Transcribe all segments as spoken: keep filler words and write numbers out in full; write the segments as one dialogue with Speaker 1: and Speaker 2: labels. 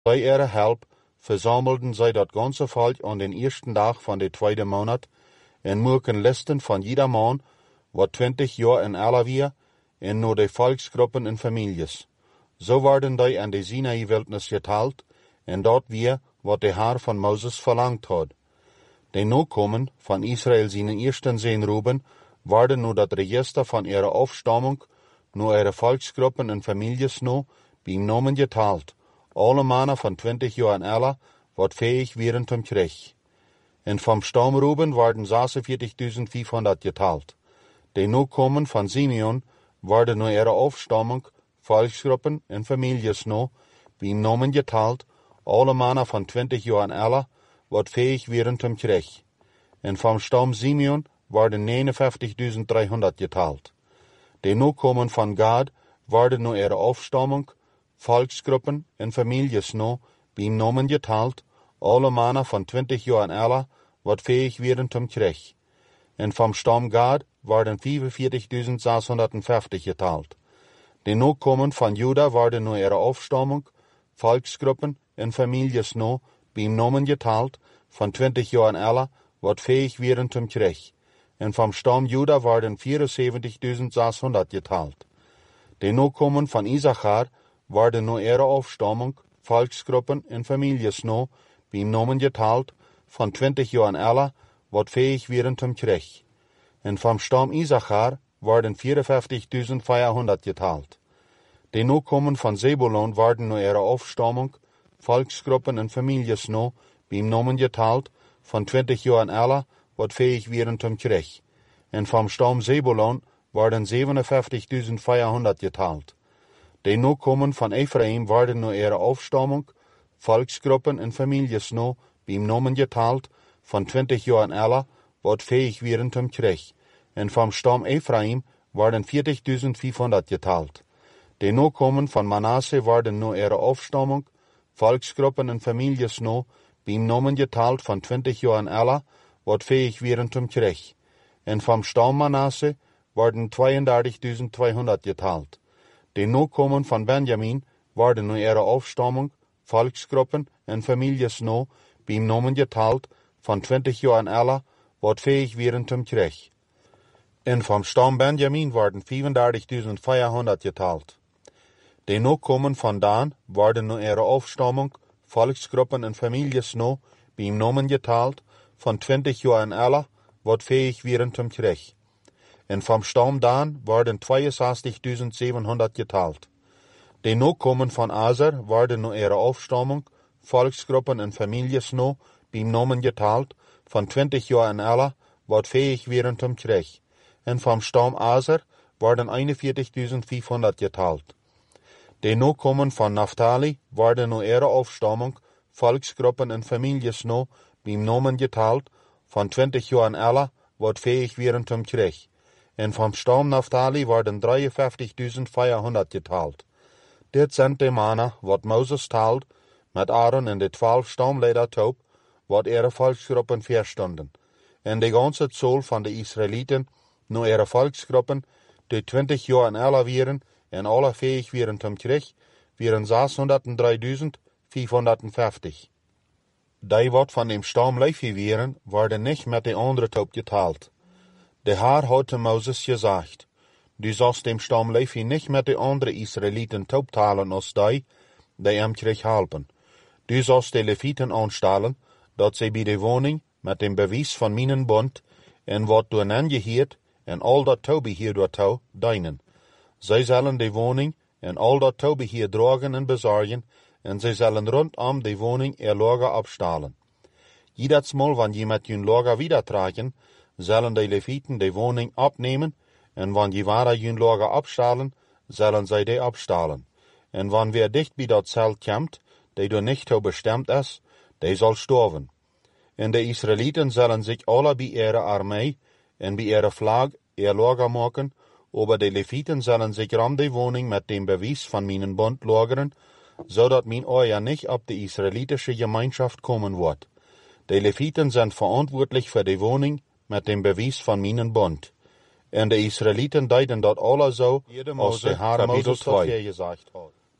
Speaker 1: Bei ihrer Help versammelten zij dat ganze Volk an den ersten Tag van de tweede Monat en moeken Listen van jeder man, wat twintig jaar en alle weer, en nur de Volksgruppen en families. So werden die an de Sinai-Wildnis geteilt, en dat weer wat de Herr van Moses verlangt had. De Nachkommen van Israel zijn eersten Zehn Ruben werden nu dat register van ihre Aufstammung, nu ihre Volksgruppen en families nu, beim Namen geteilt. Alle Männer van twintig jaar en alle, wat fähig wären zum Krieg. En vom Stamm Ruben werden zesenveertigduizendvijfhonderd geteilt. De Nachkommen van Simeon werden nu ihre Aufstammung, Volksgruppen en families nu, beim Namen geteilt, alle Männer van twintig jaar en alle, wat fähig wären zum Krieg. En vom Stamm Simeon werden negenenvijftigduizend geteilt. De Nachkommen van Gad werden nu ihre Aufstammung, Volksgruppen en families nu, beim Namen geteilt, alle Männer van twintig jaar en alle, wat fähig wären zum Krieg. En vom Stamm Gad werden vierenveertigduizend geteilt. De Nachkommen van Juda werden nu ihre Aufstammung, Volksgruppen en families nu, beim Namen geteilt, van twintig jaar en alle, wat fähig wären zum Krieg. En vom Stamm Juda werden vierenzeventigduizend geteilt. De Nachkommen van Issachar werden nu ihre Aufstammung, Volksgruppen en families nu, beim Namen geteilt, van twintig jaar en alle, wat fähig wären zum Krieg. En vom Stamm Issachar werden vierenvijftigduizend geteilt. De Nachkommen van Zebulon werden nu ihre Aufstammung, Volksgruppen en families nu, beim Namen geteilt, van twintig jaar en alle, wat fähig wären zum Krieg. En vom Stamm Zebulon werden zevenenvijftigduizend geteilt. De Nachkommen van Ephraim werden nu ihre Aufstammung, Volksgruppen en families nu, beim Namen geteilt, van twintig jaar en alle, wat fähig wären zum Krieg. En vom Stamm Ephraim werden vierzigduizendvijfhonderd geteilt. De Nachkommen van Manasse werden nu ihre Aufstammung, Volksgruppen en families nu, beim Namen geteilt, van twintig jaar en alle, wat fähig wären zum Krieg. En vom Stamm Manasse werden tweeëndertigduizend geteilt. De Nachkommen van Benjamin werden nu ihre Aufstammung, Volksgruppen en families nu, beim Namen geteilt, van twintig jaar en alle, wat fähig wären zum Krieg. En vom Stamm Benjamin werden vierendertigduizend geteilt. De Nachkommen van Dan werden nu ihre Aufstammung, Volksgruppen en families nu, beim Namen geteilt, van twintig jaar en alle, wat fähig wären zum Krieg. En vom Stamm Dan werden tweeënzestigduizend geteilt. De Nachkommen van Aser werden nu ihre Aufstammung, Volksgruppen en families nu, beim Namen geteilt, van twintig jaar en alle, wat fähig wären zum Krieg. En vom Stamm Aser werden eenenveertigduizend geteilt. De Nachkommen van Naphtali werden nu ihre Aufstammung, Volksgruppen en families nu, beim Namen geteilt, van twintig jaar en alle, wat fähig wären zum Krieg. En vom Stamm Naphtali werden drieënvijftigduizend geteilt. Dit zijn de mannen wat Moses teilt, met Aaron en de twaalf stamleider top, wat ihre Volksgruppen verstonden. En de ganze Zahl van de Israeliten, nu ihre Volksgruppen, die twintig jaar en alle wären, en alle fähig wären zum Krieg, wären zeshonderddrieduizend vijfhonderdvijftig. Die wat van dem Stamm Levi wären, werden nicht met de andere top geteilt. De Herr hat Moses gesagt, du sollst dem Stamm Levi nicht met de andere Israeliten top teilen als die, die am Krieg helpen. Du sollst de Leviten aanstellen, dat ze bij de woning met dem bewijs van mijn bond, en wat door hen geheert, en al dat toebeheer daartoe, dienen. Zij zullen de woning en al dat toebeheer dragen en bezorgen, en zij zullen rondom de woning ihr lager abstalen. Jedersmal, wanneer je met je lager wiedertragen, zullen de Leviten de woning opnemen, en wanneer je waar je lager abstalen, zullen zij de abstalen. En wanneer weer dicht bij dat Zelt komt, die door nicht toe bestemd is, die zal sterven. En de Israeliten zullen zich alle bij ihre armee en bij ihre vlag ihr lager maken, aber de Leviten zullen zich ram de woning met dem bewijs van mijn bond lageren, zodat mijn oor nicht op de israelitische Gemeinschaft komen wordt. De Leviten zijn verantwoordelijk voor de woning met dem bewijs van mijn bond. En de Israeliten deiden dat alle zo, als de Herr Moses twee gezegd had.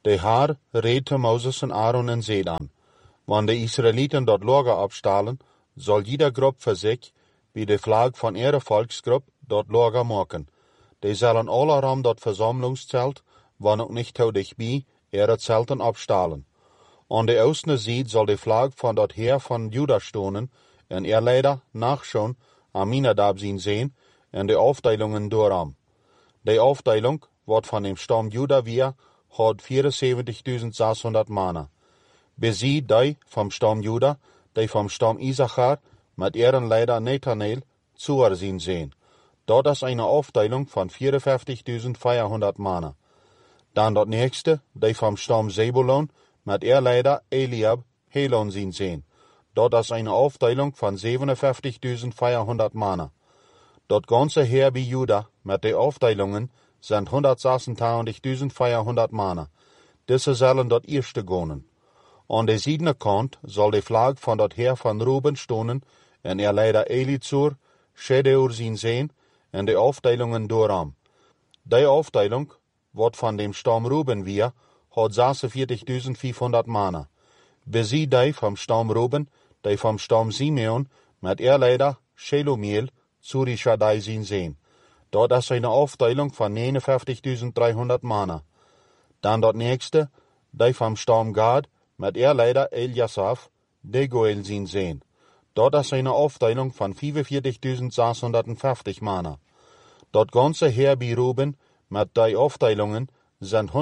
Speaker 1: De Haar redte Moses en Aaron en zeed aan. Wanneer de Israëlieten dort Lager abstahlen, soll jeder Grupp für sich, wie de Flag von ihrer Volksgrupp, dort Lager machen. Die sollen alle ram dort Versammlungszelt, wann auch nicht hau dich bei, ihre Zelten abstahlen. An de Osten Seite soll de Flag von dort her von Juda stonen, en er leider nachschauen, Aminadab zien sehen, en de Aufteilungen doorham. De Aufteilung wordt van dem Stamm Juda weer, hat vierundzeventigtausendsechshonderd Manner. Besie die vom Stamm Juda, die vom Stamm Issachar, mit ihren Leiter Nathanael, zuersehen sehen. Dort ist eine Aufteilung von vierundfünftigtausendvierhundert Manner. Dann dort nächste, die vom Stamm Zebulon, mit ihr Leiter Eliab, Helon sehen sehen. Dort ist eine Aufteilung von siebenundfünftigtausendvierhundert Manner. Dort ganze Heer wie Juda, mit den Aufteilungen, sind hundertsechsundtausendvierhundert Manner. Diese sollen dort erste gehen. An der südlichen Kant soll die Flag von dort her von Ruben stonen, en er leider Elizur, Schedeur zien sehen, en die Aufteilungen doorham. Die Aufteilung, wat von dem Stamm Ruben wir, hat sechsundvierzigtausendfünfhundert Manner. Besie die vom Stamm Ruben, die vom Stamm Simeon, mit er leider Shelumiel, Zurishadai zien sehen. Dort ist eine Aufteilung von neunundfünftigtausenddreihundert Manner. Dann dort nächste, die vom Stamm Gad, mit er leider Eliasaph, Degoel zien sehen. Dort ist eine Aufteilung von fünfundvierzigtausendsechshundertfünfzig Manner. Dort ganze Heer bei Ruben, mit die Aufteilungen, sind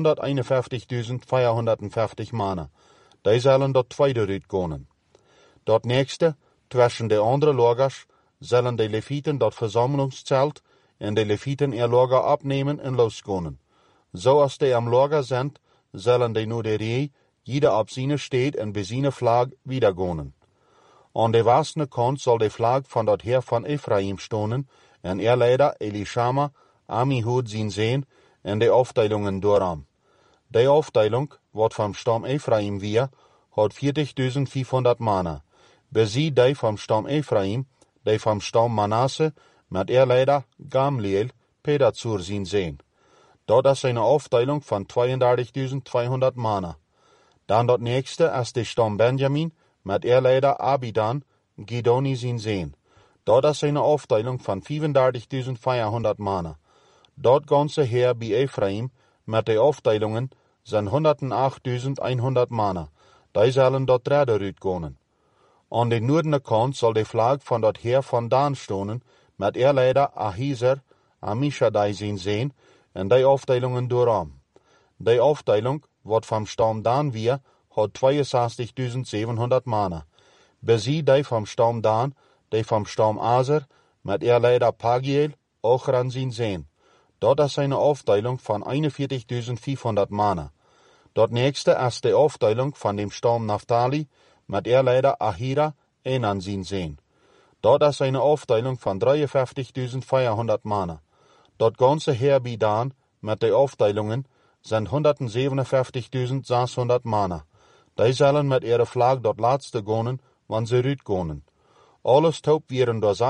Speaker 1: hunderteinundfünftigtausendvierhundertfünfzig Manner. Die sollen dort zweite Rüt gehen. Dort nächste, zwischen de andere Lagers, sollen die Leviten dort Versammlungszelt, en de Leviten ihr Lager abnehmen en losgehen. So als die am Lager sind, sollen die nur der Reh, jeder ab seine steht en bei seine Flag wiedergehen. An der westlichen Kant soll die Flag von dort her von Ephraim stonen, en er leider Elishama, Amihud zien sehen, en die Aufteilungen doorham. Die Aufteilung, wat vom Stamm Ephraim wir, hat vierzigtausendfünfhundert Manner. Besie die vom Stamm Ephraim, die vom Stamm Manasse, mit er leider Gamliel, Pedazur zien sehen. Dort ist eine Aufteilung von zweiunddreißigtausendzweihundert Manner. Dann dort nächste ist der Stamm Benjamin, mit er leider Abidan, Gidoni zien sehen. Dort ist eine Aufteilung von fünfunddreißigtausendvierhundert Manner. Dort ganze Heer bei Ephraim, mit den Aufteilungen, sind hundertachttausendeinhundert Manner. Die sollen dort drei Rüt gehen. An den nördlichen Kant soll die Flag von dort her von Dan stonen, mit er leider Ahiezer, Amishadai zien sehen, en die Aufteilungen doorham. Die Aufteilung, wat vom Stamm Dan wir, hat zweiundsechzigtausendsiebenhundert Manner. Besie die vom Stamm Dan, die vom Stamm Aser, mit er leider Pagiel, Ochran zien sehen. Dort ist eine Aufteilung von einundvierzigtausendfünfhundert Manner. Dort nächste ist die Aufteilung von dem Stamm Naphtali, mit er leider Ahira, Enan zien sehen. Dort ist eine Aufteilung von dreiundfünftigtausendvierhundert Manner. Dort ganze Heer bei Dan, mit den Aufteilungen, sind hundertsiebenundfünftigtausendsechshundert Manner. Die sollen mit ihrer Flag dort letzte gehen, wann sie rüt gehen. Alles taub wären dort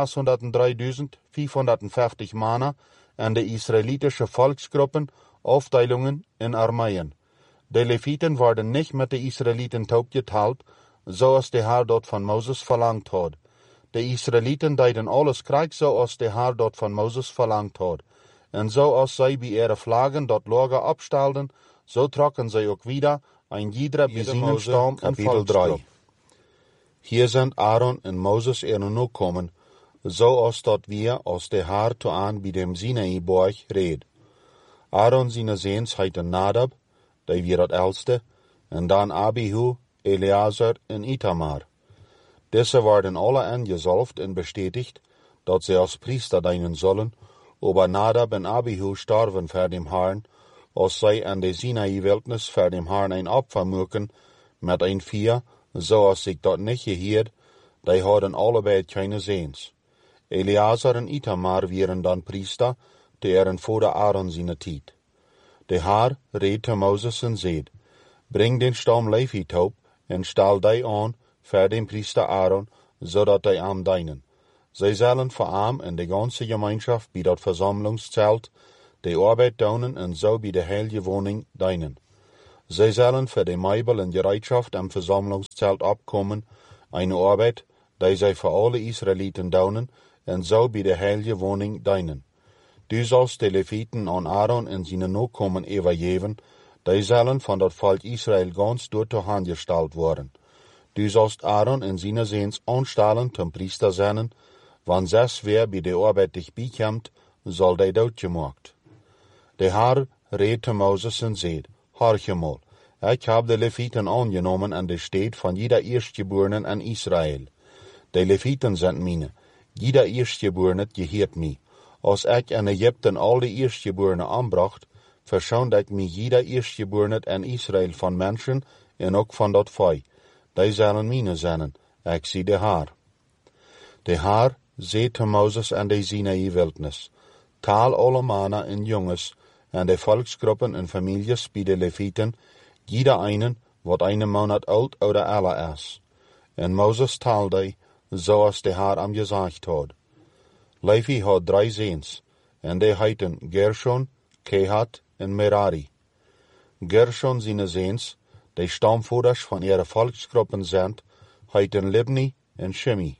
Speaker 1: sechshundertdreitausendfünfhundertfünfzig Manner an die israelitische Volksgruppen, Aufteilungen in Armeien. Die Leviten werden nicht mit den Israeliten taub geteilt, so als der Herr dort von Moses verlangt hat. Die Israeliten deuten alles Krieg, so als der Herr dort von Moses verlangt hat. Und so als sie bei ihren Flaggen dort Lager abstellten, so trocken sie auch wieder ein jeder bei seinem Stamm und Volksgruppe. Hier sind Aaron und Moses ihre Nachkommen, so als dort wir aus der Herr zu an bei dem Sinai-Berg red. Aaron seine Sehens heiten Nadab, der wir das Älteste, und dann Abihu, Eleazar und Itamar. Diese werden alle angesalbt und bestätigt, dass sie als Priester dienen sollen, aber Nadab und Abihu starben vor dem Herrn, als sie an der Sinai-Wildnis vor dem Herrn ein Opfer mögen, mit ein Vieh, so als sich dort nicht gehiert, die hatten allebei keine Sehens. Eleazar und Itamar wären dann Priester, deren Vater Aaron seine Tiet. Der Herr redte Moses und seht, bring den Stamm Levi taub und stell die an für den Priester Aaron, so dat die am dienen. Sie sollen vor ihm in die ganze Gemeinschaft bei dat Versammlungszelt die Arbeit tun und so bei der heilige Wohnung dienen. Zij zullen für die Meibel in Gereitschaft am Versammlungszelt abkommen, eine Arbeit, die zij für alle Israeliten daunen, en so bei der heilige Wohnung dienen. Du sollst die Leviten an Aaron en zijn Nachkommen übergeben, die zullen von dat Volk Israel ganz durch die Hand gestellt worden. Du sollst Aaron en zijn Sehns anstellen zum Priester sein, wann zes wer bei der Arbeit dich beikommt, soll die doodgemaakt. De Herr reed te Moses en zei, Horche mal, ich hab de Leviten angenommen an de Stadt von jeder Erstgeborenen an Israel. De Leviten sind meine, jeder Erstgeborene gehört mir. Als ich in Ägypten all die Erstgeborenen anbracht, verschont ich mir jeder Erstgeborene an Israel von Menschen en ook von dat Volk. Die sollen meine sein, ich zie de Herr. De Herr zei te Moses an de Sinai-Wildnis, taal alle Männer en Junges, en de Volksgruppen en Families bij de Leviten, jeder einen, wat einen Monat alt oder älter is. En Moses taalde, zoals de Herr am gesagt had. Levi had drei Sehns, en die heiten Gershon, Kehat en Merari. Gershon zijn Sehns, die stamvoerders van ihre Volksgruppen zijn, heiten Libni en Shimi.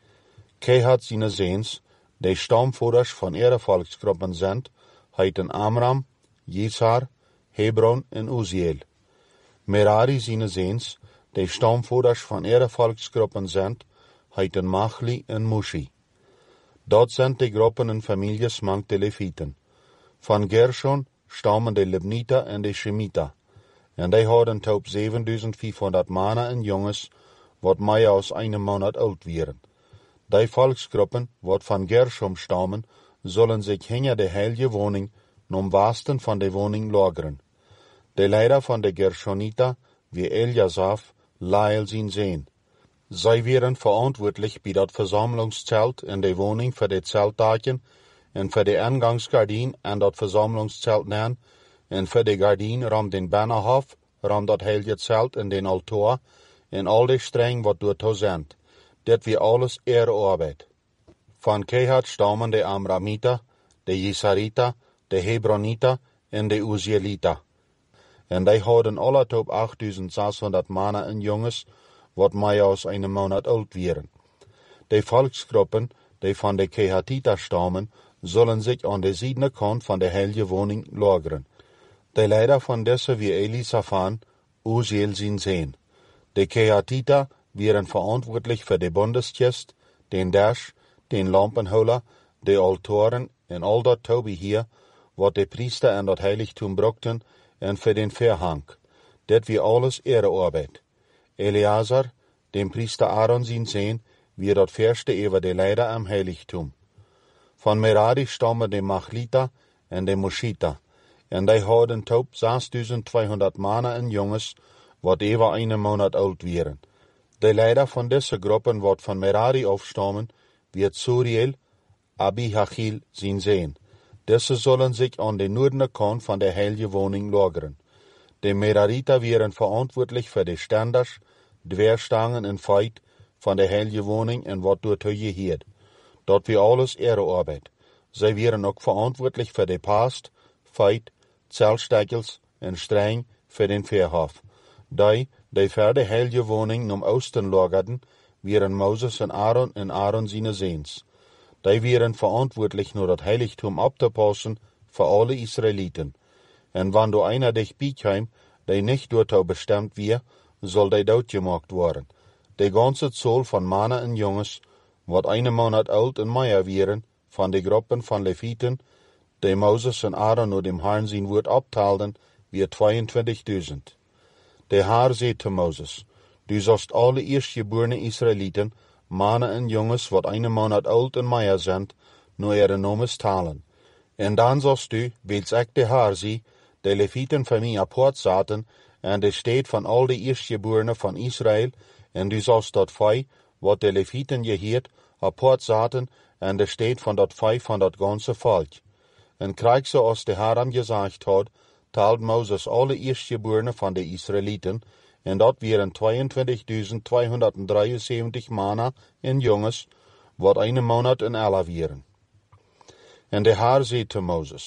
Speaker 1: Kehat zijn Sehns, die stamvoerders van ihre Volksgruppen zijn, heiten Amram, Jizhar, Hebron en Uziel. Merari zijn Sehns, die stamvoerders van ihre Volksgruppen zijn, heiten Machli en Mushi. Dat zijn de groepen en families mank de Leviten. Van Gershon stammen de Libnita en de Shemita. En die hadden top zevenduizendvijfhonderd mannen en jongens, wat meer als een maand oud waren. Die Volksgruppen, wat van Gershom stammen, zullen zich hinter de heilige woning, nom Westen van de woning lageren. De leider van de Gershonita, wie Eliasaf, Lael zijn zijn. Zij waren verantwoordelijk bij dat Versammlungszelt in de woning voor de Zeltdaken en voor de Eingangsgardin en dat Versammlungszelt nemen en voor de gardin ram den Bannerhof, ram dat heilige Zelt en den Altar en al de streng wat door to zijn. Dit wie alles ihre Arbeit. Van Kehat stammen de Amramita, de Jisarita, de Hebronita en de Uzielita. En die hadden alle top achttuzenzeshonderd mannen en jongens, wat meer als een maand oud waren. De Volksgruppen, die van de Kehatita stammen, zullen zich aan de zuidelijke kant van de heilige woning lageren. De leider van deze wie Elisaphan, Uziel zijn zijn. De Kehatita waren verantwoordelijk voor de Bundeskist, den Dash, den Lampenholer, de Altaren en al dat toebeheer, wat de priester en dat heiligtum brukten, en voor den Verhang. Dit wie alles ihre Arbeit. Eleazar, dem Priester Aaron zijn zijn, wie dat verste over de leider am heiligtum. Van Merari stammen de Machlita en de Mushita, en die hadden top zesduizendtweehonderd mannen en jongens, wat over een maand oud waren. De leider van deze groepen wat van Merari afstammen, wird Suriel, Abihachil zijn zijn. Deze zullen zich aan de noordelijke kant van de heilige woning lageren. De Merarita waren verantwoordelijk voor de standers, dwergstangen en feit van de heilige woning en wat door te geheerd. Dat wie alles ihre Arbeit. Zij waren ook verantwoordelijk voor de past, feit, zeltstekels en streng voor den Verhof. Die, die voor de heilige woning nam Oosten lagerden, waren Moses en Aaron en Aaron zijn Sehns. Die waren verantwoordelijk nur dat heiligtum ab te passen voor alle Israeliten. En wann du einer dich bietheim, die nicht door bestemd wie, soll die doodgemaakt worden. De ganze Zahl van mannen en jongens, wat een maand oud en meer waren, van de groepen van Leviten, die Moses en Aaron nur dem Herrn zijn woord abtaalden, weer tweeëntwintigduizend. De Herr zei te Moses, du sollst alle eerstgeborene Israeliten, mannen en jongens, wat een maand oud en meer zijn, nur ihre Nomes talen. En dan sollst du, wils ik de Herr zie, de Leviten van mij apart zaten, en de steed van al de eerstgeborene van Israël, en du sollst dat vij, wat de Leviten geheerd, apart zaten, en de steed van dat vij van dat ganze volk. En krijg zoals de Herr am gezegd had, taalt Moses alle eerstgeborene van de Israëlieten, en dat waren tweeëntwintigduizend tweehonderddreienzeventig mannen en jongens, wat een maand en ella waren. En de Herr zei te Moses,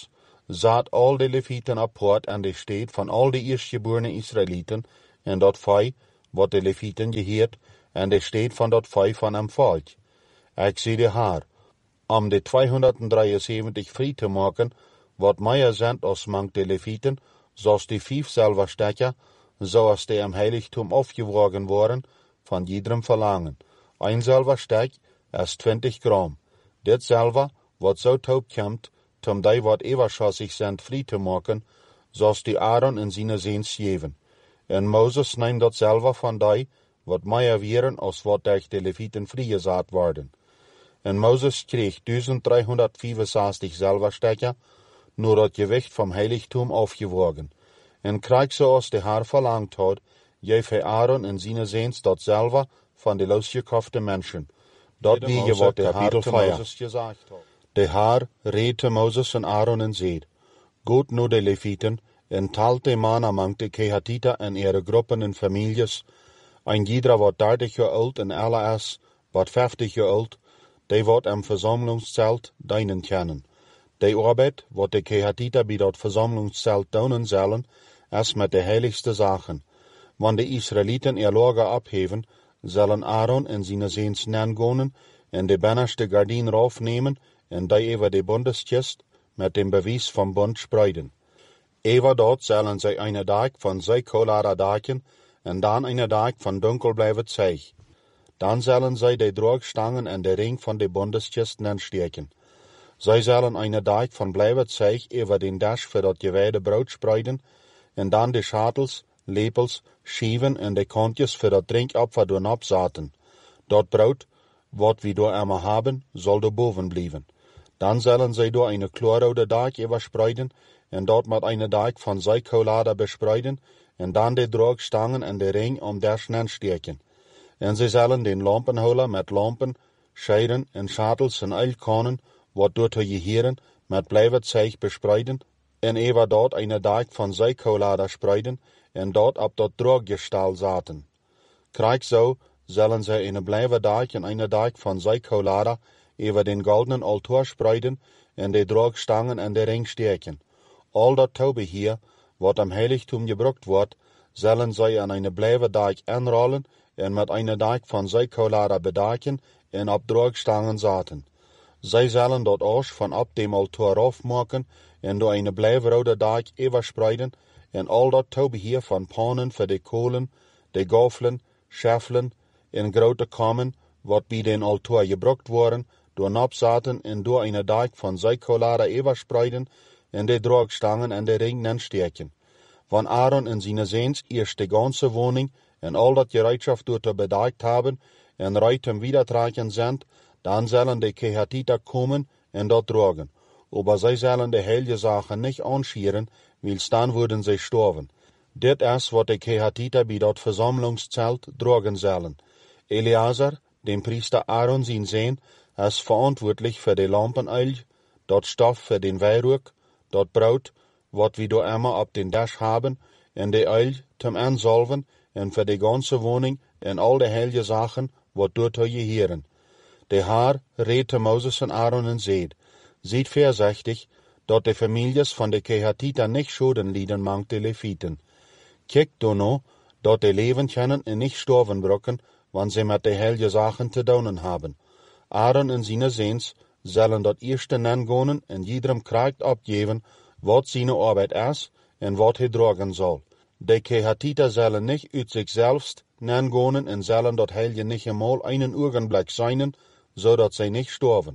Speaker 1: zat al de Leviten apart aan de steed van al de eerstgeborene Israëlieten, en dat vij, wat de Leviten geheerd, en de steed van dat vij van hem volk. Ik zie de haar, om de tweehonderdzevenendertig vrij te maken, wat meer zijn als mank de Leviten, zoals die vijf zelver stekken, zoals die im heiligtum afgewogen worden, van iedereen verlangen. Een zelver stek is twintig gram. Dit zelver, wat zo taub komt, tom die wat everschossig zijn vrij te maken, zoals die Aaron in zijn zeens geven. En Moses neemt dat zelver van die, wat meer wieren als wat durch de Leviten vrijgezaat worden. En Moses kreeg driehonderdvijfenzestig zelverstekken, nur dat gewicht vom heiligtum afgewogen. En kreeg zoals de haar verlangt had, geef hij Aaron en zijn zeens dat zelver van de losgekofte mensen. Dat wiege wat de haar te Moses gezegd had. De haar reed te Moses en Aaron en zeed, goed nu de Leviten, en talt de man among de Kehatita en ihre groepen en families, een iedere wat dertig jaar oud en alle is, wat vijftig jaar oud, die wordt am versammlungszelt dienen kennen. De arbeid, wat de Kehatita bij dat versammlungszelt doen zullen, is met de heiligste zaken. Wanneer de Israëlieten ihr Lager abheven, zullen Aaron en zijn zeens nangonen en de binnenste gardien raufnemen en die over de bundeskist met dem bewijs van bund spreiden. Over dat zullen zij een dag van zijkolade daken en dan een dag van dunkel blijven zeig. Dan zullen zij de droogstangen en de ring van de bundeskist nansteken. Zij zullen een dag van blijven zeig over den dash voor dat gewijde brood spreiden en dan de schatels, lepels, schieven en de kontjes voor dat drinkopfer doen opzaten. Dat brood, wat we door immer haben, zal er boven blijven. Dan zullen zij door een chlorrode dag overspreiden en dat met een dag van zijkolade bespreiden en dan de droogstangen en de ring om der snel steken. En zij zullen den lampenholer met lampen, scheiden en schatels en eilkanen, wat door te geheren, met blijven zeig bespreiden en over dat een dag van zijkolade spreiden en dat op dat drooggestal zaten. Krijg zo zullen zij een blijven dag en een dag van zijkolade over den goldenen altaar spreiden en de droogstangen en de ring steken. Al dat touwbeheer, wat am heiligtum gebruikt wordt, zullen zij aan een blijven dag aanrollen en met een dag van zijkolade bedaken en op droogstangen zaten. Zij zullen dat oors van op dem altaar afmaken en door een blijven rode dag overspreiden en al dat touwbeheer van pannen voor de kolen, de gafelen, scheffelen en grote kammen, wat bij den altaar gebruikt worden, door opzaten en door een dag van zijkolade overspreiden en de droogstangen en de ring nansteken. Van Aaron en zijn zeens eerst de ganze woning en al dat gereedschap door te bedakt hebben en reit hem wiedertragen zijn, dan zullen de Kehatita komen en dat drogen. Aber zij zullen de heilige zaken niet aanschieren, wils dan worden zij sterven. Dit is wat de Kehatita bij dat versammlungszelt drogen zullen. Eleazar, dem priester Aaron zijn zoon, is verantwoordelijk voor de lampeneil, dat stof voor den weihruk, dat brood, wat we door immer op den dash haben, en de eil zum aanzalven, en voor de ganze woning en al de heilige zaken, wat door te geheren. De haar reed te Moses en Aaron en zeed, ziet voorzichtig, dat de families van de Kehatita niet schoden lieden mank de Leviten. Kijk door nou, dat de leven kunnen en niet sterven brokken, wanneer ze met de heilige zaken te doen hebben. Aaron en zijn zeens zullen dat eerste nangonen en iedereen krijgt opgeven, wat zijn arbeid is en wat hij dragen zal. De Kehatita zullen niet uit zichzelf nangonen en zullen dat heilige niet eenmaal einen ogenblik zijn, zodat zij niet sterven.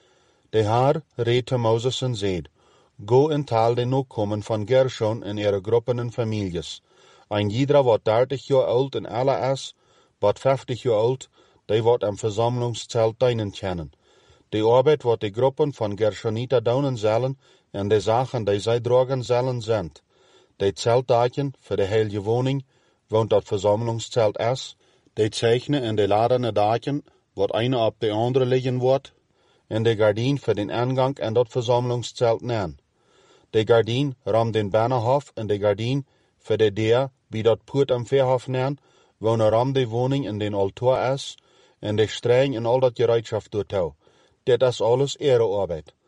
Speaker 1: De haar reed te Moses en zeed, go en taal de nakomen van Gershon en ihre groepen en families. Ein iedere wat dertig jaar oud en alle is, wat vijftig jaar oud, die wordt am versammlungszelt dienen kennen. De arbeid wat de groepen van Gershonita doen zullen en de zaken die zij dragen zullen zijn. De zeltdaken voor de heilige woning, want dat versammlungszelt is, de zeichnen en de ladene daken, wat eine op de andere liggen wordt, en de gardien voor den aangang en dat versammlungszelt nemen. De gardien ram den Bannerhof en de gardien voor de deur bij dat poort am Veerhof nemen, wonen ram de woning en den altaar is, en de streng en al dat gereedschap doet. Dit is alles ihre arbeid.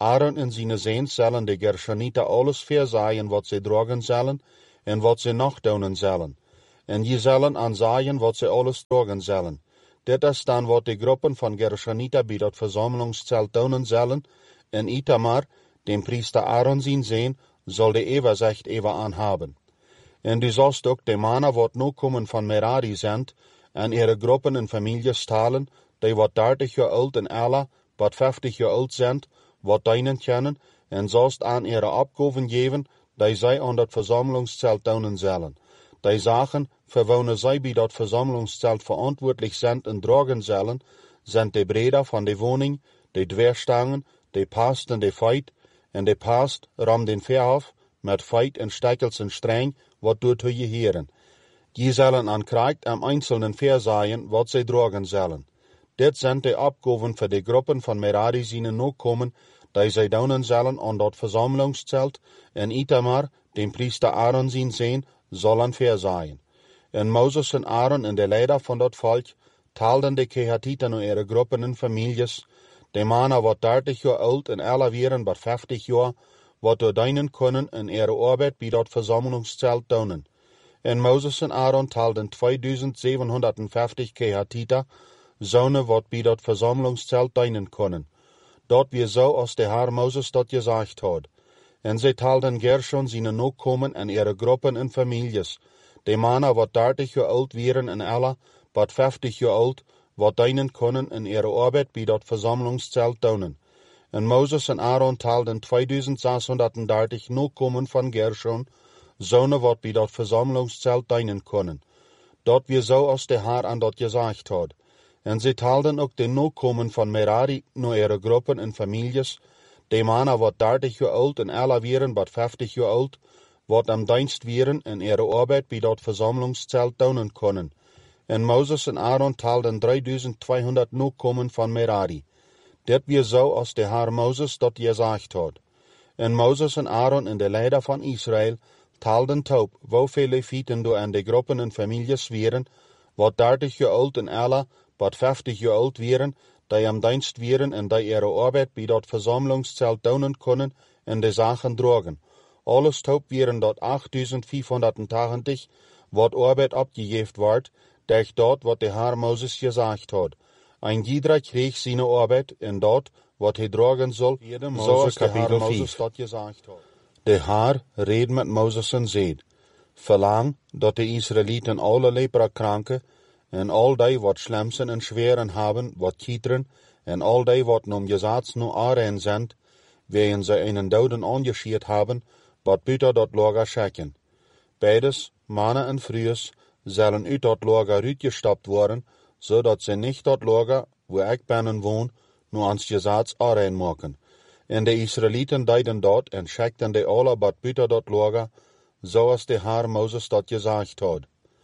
Speaker 1: Aaron en zijn zeens zullen de Gershonieten alles verzaaien wat ze dragen zullen, en wat ze nog doen zullen. En je zullen aanzaaien wat ze alles dragen zullen. Dit is dan wat de groepen van Gershonieten bij dat verzamelingszelt doen zullen, en Itamar, dem priester Aaron zijn zeen, zal de eeuwigheid even aanhaben. En du zalst ook de mannen wat nu komen van Merari zijn, en ihre groepen en families talen, die wat dertig jaar oud en alle, wat vijftig jaar oud zijn, wat deinen kennen, en zalst aan ihre opgaven geven, die zij aan dat verzamelingszelt doen zullen. Die zaken, voor wanneer zij bij dat verzamelingszelt verantwoordelijk zijn en dragen zullen, zijn de breder van de woning, de dwergstangen, de past en de feit, en de past ram den verhof, met feit en stekels en streng, wat doet je heren. Die zullen aan krijgt am einzelnen verzaaien, wat zij dragen zullen. Dit zijn de opgaven voor de groepen van Merari zijn nu komen, die zij doen zullen aan dat verzamelingszelt, en Itamar, den priester Aaron zijn zeen, zullen verzaaien. En Moses en Aaron en de leider van dat volk, taalden de Kehatiten en ihre groepen en families, de mannen wat dertig jaar oud en alle wieren wat vijftig jaar, wat door deinen kunnen en ihre arbeid bij dat verzamelingszelt doen. En Moses en Aaron taalden tweeduizendzevenhonderdvijftig Kehatiten, zonen wat bij dat verzamelingszelt deinen kunnen. Dat weer zo als de Heer Moses dat gezegd had. En zij taalden Gershon zijn nakomen en ihre groepen en families, de mannen wat dertig jaar oud wieren en alle, wat vijftig jaar oud, wat deinen kunnen en ihre arbeid bij dat verzamelingszelt doen. En Moses en Aaron taalden tweeduizendzeshonderddertig nakomen van Gershon, zonen wat bij dat verzamelingszelt deinen kunnen. Dat weer zo als de Heer aan dat gezegd had. En zij taalden ook de nakomen van Merari naar ihre groepen en families, de mannen wat dertig jaar oud en alle wieren wat vijftig jaar oud, wat am dienst wieren en ihre arbeid bij dat verzamelingszelt doen kunnen. En Moses en Aaron taalden drieduizendtweehonderd nakomen van Merari. Dit weer zo als de Heer Moses dat gezegd had. En Moses en Aaron en de leider van Israël taalden taub, hoeveel levieten door aan de groepen en families wieren, wat dertig jaar oud en alle, wat vijftig jaar oud wieren, die am dienst wieren en die ihre arbeid bij dat verzamelingszelt doen kunnen en de zaken dragen. Alles taub wieren dat achttausendvijfhonderdtachtig, wat arbeid opgegeven wordt, durch dat wat de Heer Moses gezegd had. Ein jeder kreeg zijn arbeid en dat, wat hij dragen zal, zoals de Heer Moses dat gezegd had. De Heer reed met Moses en zei, verlang dat de Israëlieten alle leprakranken en al die wat schlemsen en schweren hebben, wat kieteren, en al die wat nom gezats nu aanrein zijn, wegen zij einen doden aangeschiet hebben, wat buiten dat lager schikken. Beides, mannen en vrouwen, zullen uit dat lager uitgestapt worden, zodat ze niet dat lager, wo ik binnen woon, nu ans gezats aanrein maken. En de Israëlieten deden dat en schikten de alle wat buiten dat lager, zoals de Heer Moses dat gezegd had.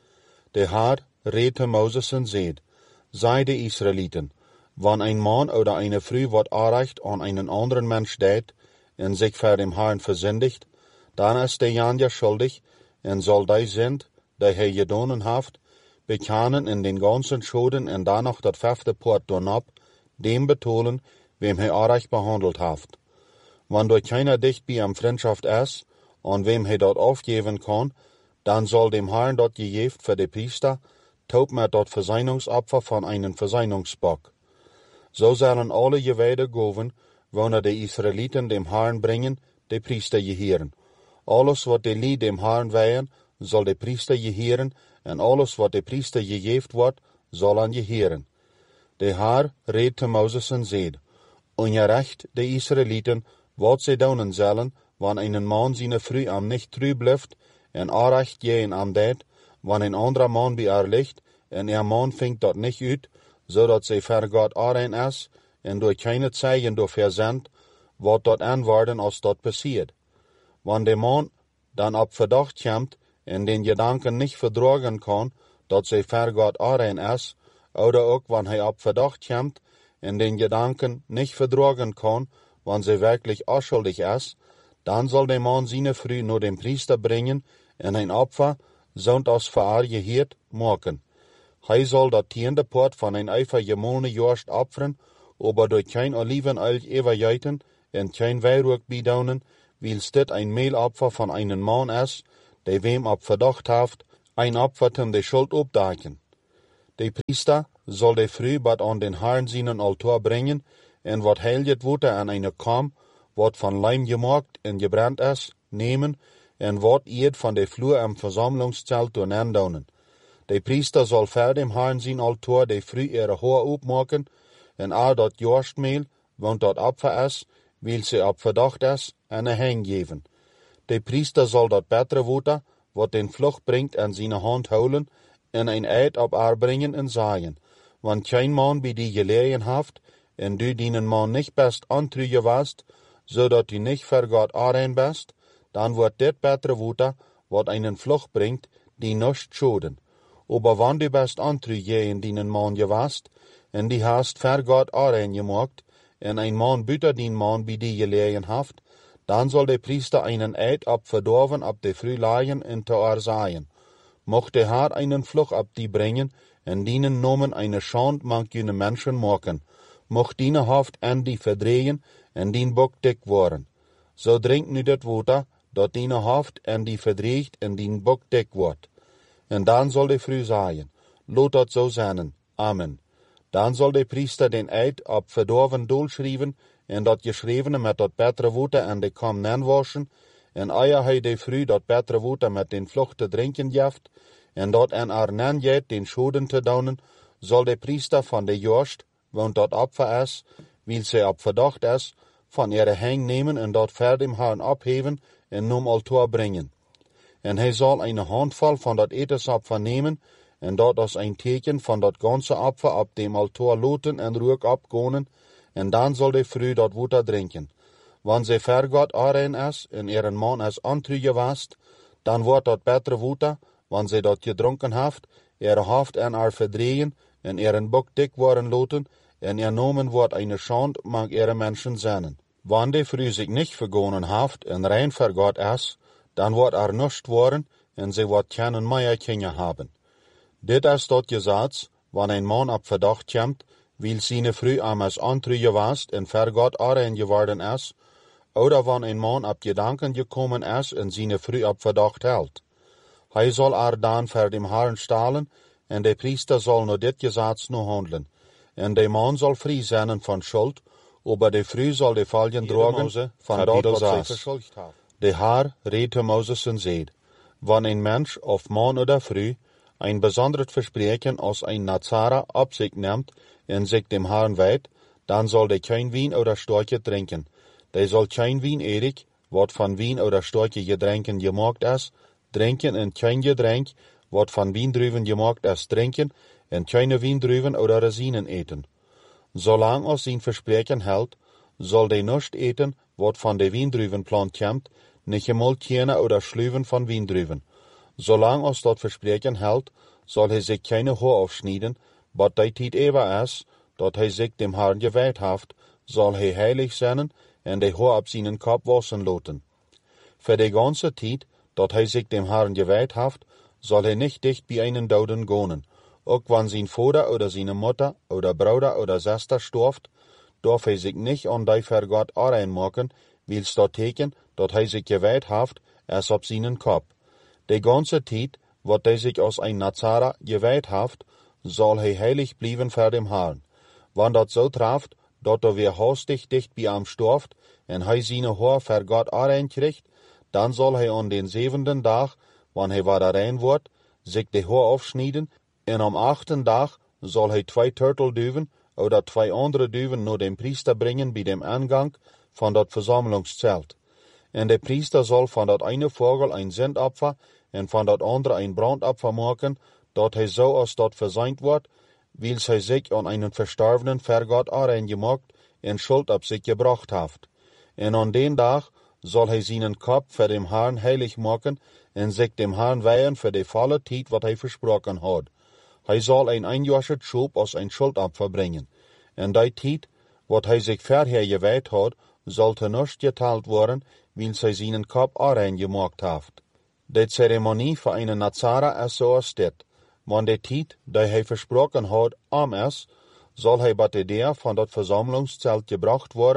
Speaker 1: De Heer redte Moses en zei, sei de Israëlieten, wann ein Mann oder eine Frau wat aanrecht aan einen anderen Mensch deed en zich voor dem Herrn versündigt, dan is de Janja schuldig en zal die sind, die hij gedonen heeft, bekennen in den ganzen Schulden en dan nog dat vijfde poort donop, dem betolen, wem hij aanrecht behandeld heeft. Wann door keiner dicht bij hem Freundschaft is, aan wem hij dat afgeven kan, dan zal dem Herrn dat gegeven voor de priester, taub met dat verseiningsopfer van einen verseiningsbock. So zullen alle gewijde goven, wanneer de Israëlieten dem Herrn brengen, de priester geheren. Alles wat de lied dem Herrn weihen, zal de priester geheren, en alles wat de priester gegeven wordt, zal aan geheren. De Heer reed te Moses en zei, ongerecht de Israëlieten, wat zij doen zullen, wanneer een man zijn vrouw am nicht trouw blijft, en aanrecht geen am deed, wanneer een andere man bij haar ligt, en er man vindt dat niet uit, zodat zij voor God aanrein is, en door keine zeigen door verzendt, wat dat aanworden als dat passiert. Wanneer de man dan op verdacht komt, en den gedanken niet verdragen kan, dat zij voor God aanrein is, oder ook wanneer hij op verdacht komt, en den gedanken niet verdragen kan, wanneer zij werkelijk onschuldig is, dan zal de man zijn vrouw naar den priester brengen, en een opfer, zond als voor haar geheerd, maken. Hij zal dat tiende poort van een eifer gemolne Jorst opferen, aber door kein Olivenöl überjeiten, en kein Weihrug bidaunen, wils dit ein Mehlopfer von einen Mann is, der wem op verdacht haft, ein Opfer zum de Schuld opdaken. De Priester soll de früh bad an den Herrn seinen Altar bringen, en wat heiligt wurde an eine Kam, wat von Leim gemacht en gebrannt is, nehmen, en wat ied von de Flur am Versammlungszelt donendaunen. De Priester soll ver dem Herrn sein Altar de früh ihre Haar opmaken, en al dat Jorstmehl, want dat Opfer is, wil sie op verdacht is, en een hang geven. De Priester soll dat betere water, wat den Flucht bringt, en zijn hand houden, en een eid op haar brengen en zaaien. Want geen man bij die gelegen haft, en du dienen man nicht best antrugen wast, zodat du nicht ver Gott aanrein best, dan wordt dit betere water, wat einen Flucht bringt, die nicht schoden. Aber wann du best antrugen dienen man gewast, en die hast ver Gott aanrein gemaakt, en ein man buiten die man bij die gelegen haft, dan zal de Priester einen Eid op verdorven op de Frühleien en te erzaaien. Mocht de Herr einen Fluch op die brengen, en dienen nomen eine Schand mang jene Menschen maken. Mocht diene haft en die verdrehen, en dien bok dik worden. So drinkt nu dat water, dat diene haft en die verdreigt en dien bok dik wordt. En dan zal de Früh zaaien. Lot dat zo zijn. Amen. Dan zal de Priester den Eid op verdorven doel schrijven, en dat geschrevene met dat betere water en de kam nanwaschen, en eier hij de Früh dat betere water met den Flucht te drinken jaft, en dat en er nanjet den schoden te daunen, zal de Priester van de Jorst, want dat Opfer is, wil zij op verdacht is, van ihre hang nemen en dat ver dem Herrn abheven en nom Altar brengen. En hij zal een handvol van dat etensopfer nemen, en dat als een teken van dat ganze Opfer op dem Altar loten en rook opgonen, en dan zal de Früh dat water drinken. Wanneer ze ver Gott aanrein is, en ihren man is antrugen wast, dan wordt dat betere water, wanneer ze dat gedronken haft, ihre haft en haar verdrehen, en ihren bok dik worden loten, en er nomen wordt eine Schand mag ihre Menschen zijn. Wanneer de Früh zich nicht vergonen haft, en rein ver Gott is, dan wordt er nichts worden, en ze wordt keinen meer Kinder haben. Dit is dat Gesetz, wanneer een man op verdacht komt, wil seine Früh amas antrugen wast en ver Gott aanrein geworden is, oder wanneer een man op gedanken gekommen is en seine Früh op verdacht hält. Hij zal er dan ver dem Herrn stalen, en de Priester zal no dit Gesetz no handelen. En de man zal vrij zijn van schuld, aber de Früh zal de valjen drogen van dat wat zij verschuldigd heeft. De Herr redte Moses en zeid, wanneer een mens of man oder Früh ein besonderes Versprechen aus ein Nazara op sich nimmt en sich dem Herrn weiht, dann soll der kein Wein oder Storche trinken. Der soll kein Wein erig, wat van Wein oder Storche Getränken gemaakt is, trinken en kein Getränk, wat van Wiendruven gemaakt is, trinken en keine Wiendruven oder Rosinen eten. Zolang als zijn Versprechen hält, soll der nicht eten, wat van de Wiendruvenplant kommt, nicht einmal keine oder Schlüven von Wiendruven. Zolang als dat Versprechen hält, soll hij zich keine Haar aufschneiden, but die tijd ever is, dat hij zich dem Herrn geweiht haft, soll hij heilig zijn en de Haar op seinen Kopf wassen laten. Für de ganze tijd, dat hij zich dem Herrn geweiht haft, soll hij nicht dicht bij einen Doden gonen. Ook wann sein Vater oder seine Mutter oder Bruder oder Schwester storft, darf hij zich nicht an die ver Gott aanrein maken, wils dat teken, dat hij zich geweiht haft, es op seinen Kopf. De ganze tijd, wat hij zich als ein Nazara geweiht haft, soll hij heilig blijven voor dem Herrn. Wann dat zo traft, dat er weer hastig dicht bij hem storft, en hij seine Haar voor Gott aanrein kriegt, dan zal hij aan den zevenden dag, wanneer hij weer rein wordt, zich de Haar afschneiden, en am achten dag zal hij twee turtelduwen oder twee andere duwen naar dem Priester brengen bij dem aangang van dat Versammlungszelt. En de Priester zal van dat eine Vogel ein Sündopfer en van dat andere ein Brandopfer maken, dat hij zo als dat verzeind wordt, wils hij zich aan einen Verstorbenen ver Gott aanrein gemaakt en schuld op zich gebracht heeft. En aan den dag zal hij seinen Kopf voor dem Herrn heilig maken en zich dem Herrn weihen voor de volle tijd wat hij versproken had. Hij zal een einjähriges Schub als ein Schuldopfer brengen. En die tijd, wat hij zich verher geweiht had, sollte nicht geteilt worden, wils hij seinen Kopf aanrein gemaakt heeft. De Zeremonie voor einen Nazara is zoals dit. Wanneer de tijd, die hij versproken had, am is, zal hij bij de deur van dat Versammlungszelt gebracht worden,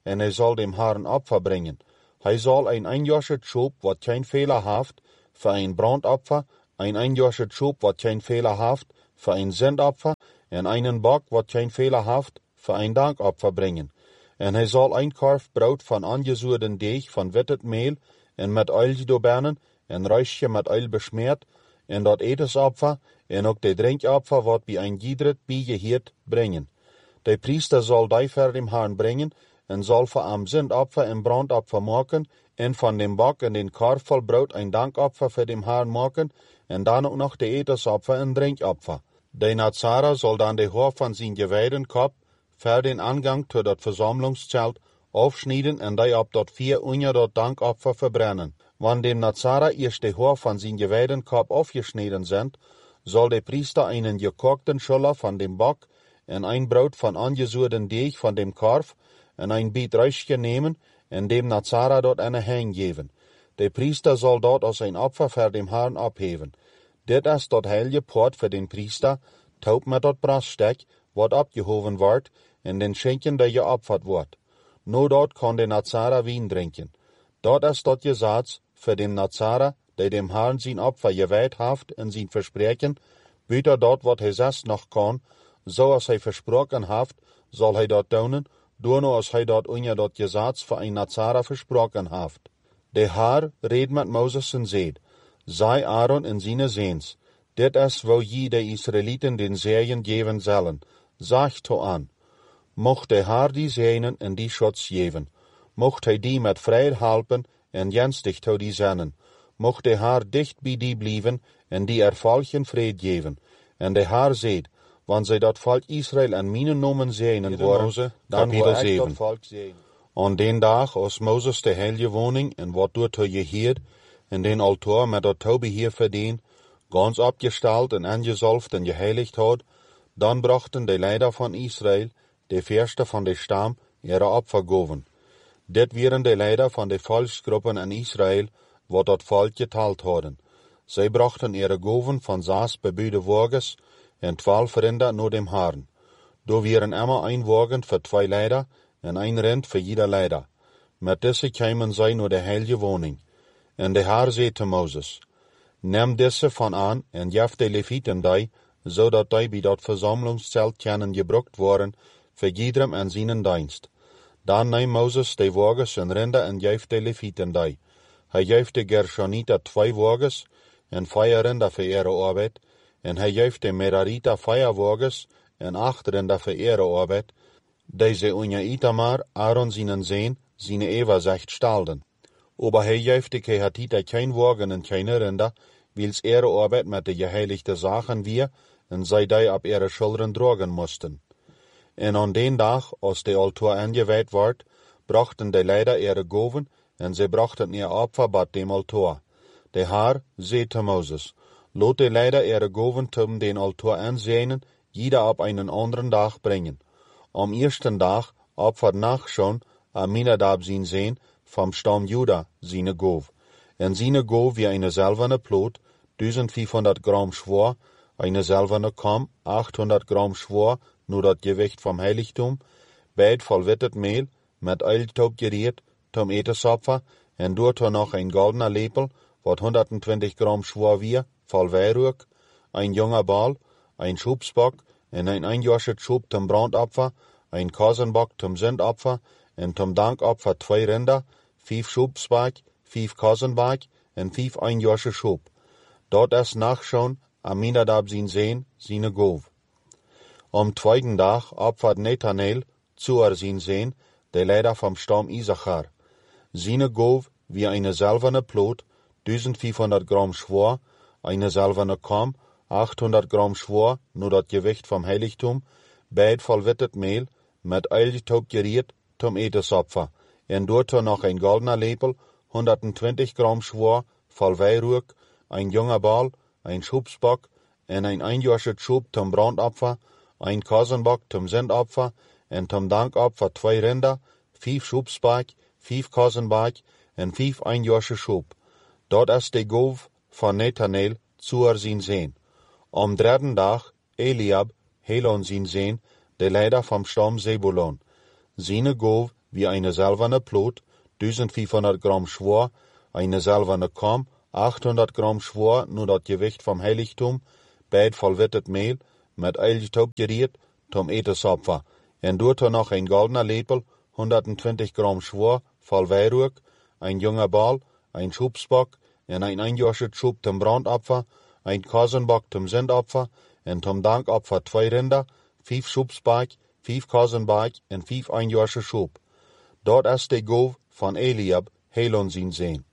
Speaker 1: en hij zal dem Herrn Opfer bringen. Hij zal een einjährigt Schub, wat kein Fehler haft, für ein Brandopfer, ein einjährigt Schub, wat kein Fehler haft, für ein Sündopfer, en einen Bock, wat kein Fehler haft, für ein Dankopfer bringen. En hij zal ein Korf Brot van angezuurden Deeg van wittet Mehl, en met oil gedobernen, en Räuschje met oil besmeert, en dat Etesopfer, en ook de Drinkopfer, wat bij ein Giedret biegeheerd bringen. De Priester zal die voor dem Herrn bringen, en zal voor am Sündopfer en Brandopfer maken, en van dem Bock en den Korf vol Brot ein Dankopfer für dem Herrn maken, en dan ook nog de Etesopfer en Drinkopfer. De Nazara zal dan de Haar van zijn gewijden kop voor den Angang tot dat Versammlungszelt aufschneiden en die op dat vier onder dat Dankopfer verbrennen. Wann dem Nazara eerst de Haar van zijn gewijden kop aufgeschneden sind, soll der Priester einen gekochten Schuller von dem Bock en ein Brot von angezuurden Deeg von dem Korf en ein Biet Räuschje nehmen en dem Nazara dort eine Hang geben. Der Priester soll dort als ein Opfer für dem Herrn abheben. Dit is dort heilige Port für den Priester, taub met dort Braststek, wat abgehoven wordt, en den Schenken, der geopfert wordt. No dort kann der Nazara Wien trinken. Dort is dort Gesetz für den Nazara, der dem Herrn sein Opfer geweiht haft en sein Versprechen, büter dort wat hij zes noch kann, so als hij versprochen haft, soll hij dort tun, door no als hij dort unter dort Gesetz für ein Nazara versprochen haft. Der Herr red met Moses en zeid, sei Aaron en seine Seens, dit is wo je de Israeliten den Segen geven zullen, sag to an. Mocht der Herr die Seinen en die Schutz geven, mocht hij die met vrijheid helpen en jenstig to die zennen, mocht der Herr dicht bij die blijven en die erfolgen vrede geven. En der Herr zeid, wann zij dat volk Israël en mijn nomen zegenen worden, dan wil ik dat volk zegenen. An den dag, als Moses de heilige woning en wat door te geheerd, en den altaar met dat touwbeheer verdien, ganz abgestalt en angezalft en geheiligt had, dan brachten de leider van Israël, de verste van de stam, ihre Opfer goven. Dit waren de leider van de volksgroepen in Israël, wat dat volk geteilt hadden. Zij brachten ihre goven van zes bebuide wagens en twaalf rinder naar dem Herrn. Do waren immer ein Wagen für zwei Leider en ein Rind für jeder Leider. Met diese kämen zij naar de heilige woning. En de Herr zei te Moses, neem diese van aan en jef de Levieten die, zodat die bij dat Versammlungszelt kunnen gebruikt worden, für jedem en seinen Dienst. Dan neem Moses de wagens en rinder en jef de Levieten die. Hij jef de Gershoniter twee wagens en vier rinder für ihre Arbeit, en hij jef de Merariter vier wagens en acht rinder für ihre Arbeit, deze unja Itamar, Aaron seinen Sehn, seine Eversecht stalden. Aber hij jef de Kehatiter kein Wagen en keine Rinder, wils ihre Arbeit mit de geheiligte Sachen wir, en zij die ab ihre Schultern tragen mussten. En an den Tag, als de Altar angeweiht ward, brachten de Leider ihre Goven, en sie brachten ihr Opfer bei dem Altar. Der Herr zei te Moses, lot de Leider ihre Goven zum den Altar ansehen, jeder ab einen anderen Tag bringen. Am ersten Tag opfert nach schon Aminadab sein Sehn vom Stamm Juda seine Gov. En seine Gov wie eine silberne Plot, fünfzehnhundert Gramm schwer, eine silberne Kamm, achthundert Gramm schwer, nur das Gewicht vom Heiligtum, beid voll wittet Mehl, mit Eiltaub geriert, zum Etesopfer, en dort noch ein goldener Lepel, wat hundertzwanzig Gramm schwer wie, voll Weihrück, ein junger Ball, ein Schubsbock, en ein einjähriges Schub zum Brandopfer, ein Kasenbock zum Sündopfer, en zum Dankopfer zwei Rinder, fünf Schubsbock, fünf Kasenbock, en fünf einjährige Schub. Dort ist nachschauen, Aminadab sin Sehn, seine Gov. Am zweiten Tag opfert Nethanel, Zuar sin Sehn, der Leider vom Stamm Isachar. Seine Gov wie eine silberne Plot, fünfzehnhundert Gramm schwer, eine silberne Kamm, achthundert Gramm schwer, nur das Gewicht vom Heiligtum, beid voll wittet Mehl, mit Eiltaub geriert, zum Etesopfer, en dort noch ein goldener Lepel, hundertzwanzig Gramm schwer, voll Weihrück, ein junger Ball, ein Schubsbock, en ein einjähriges Schub zum Brandopfer, ein Kasenbock zum Sündopfer, en zum Dankopfer zwei Rinder, fünf Schubsbock, fünf Kasenbock, en fünf einjährige Schub. Dort ist de Gov von Nethanel Zuar sin Sehn. Am dritten Tag Eliab, Helon sin Sehn, der Leider vom Stamm Zebulon. Seine Gov wie eine silberne Plut, vierzehnhundert Gramm schwer, eine silberne Kamm, achthundert Gramm schwer, nur das Gewicht vom Heiligtum, beid voll wittet Mehl, mit Eilgetaub geriert, zum Etesopfer, en dort noch ein goldener Lepel, hundertzwanzig Gramm schwer, voll Weihrauch, ein junger Ball, ein Schubsbock, en ein einjähriges Schub zum Brandopfer, ein Kasenbock zum Sündopfer, en zum Dankopfer zwei Rinder, fünf Schubsback, fünf Kasenback, en fünf einjährige Schub. Dort ist der Gov von Eliab, Helon sin sehen.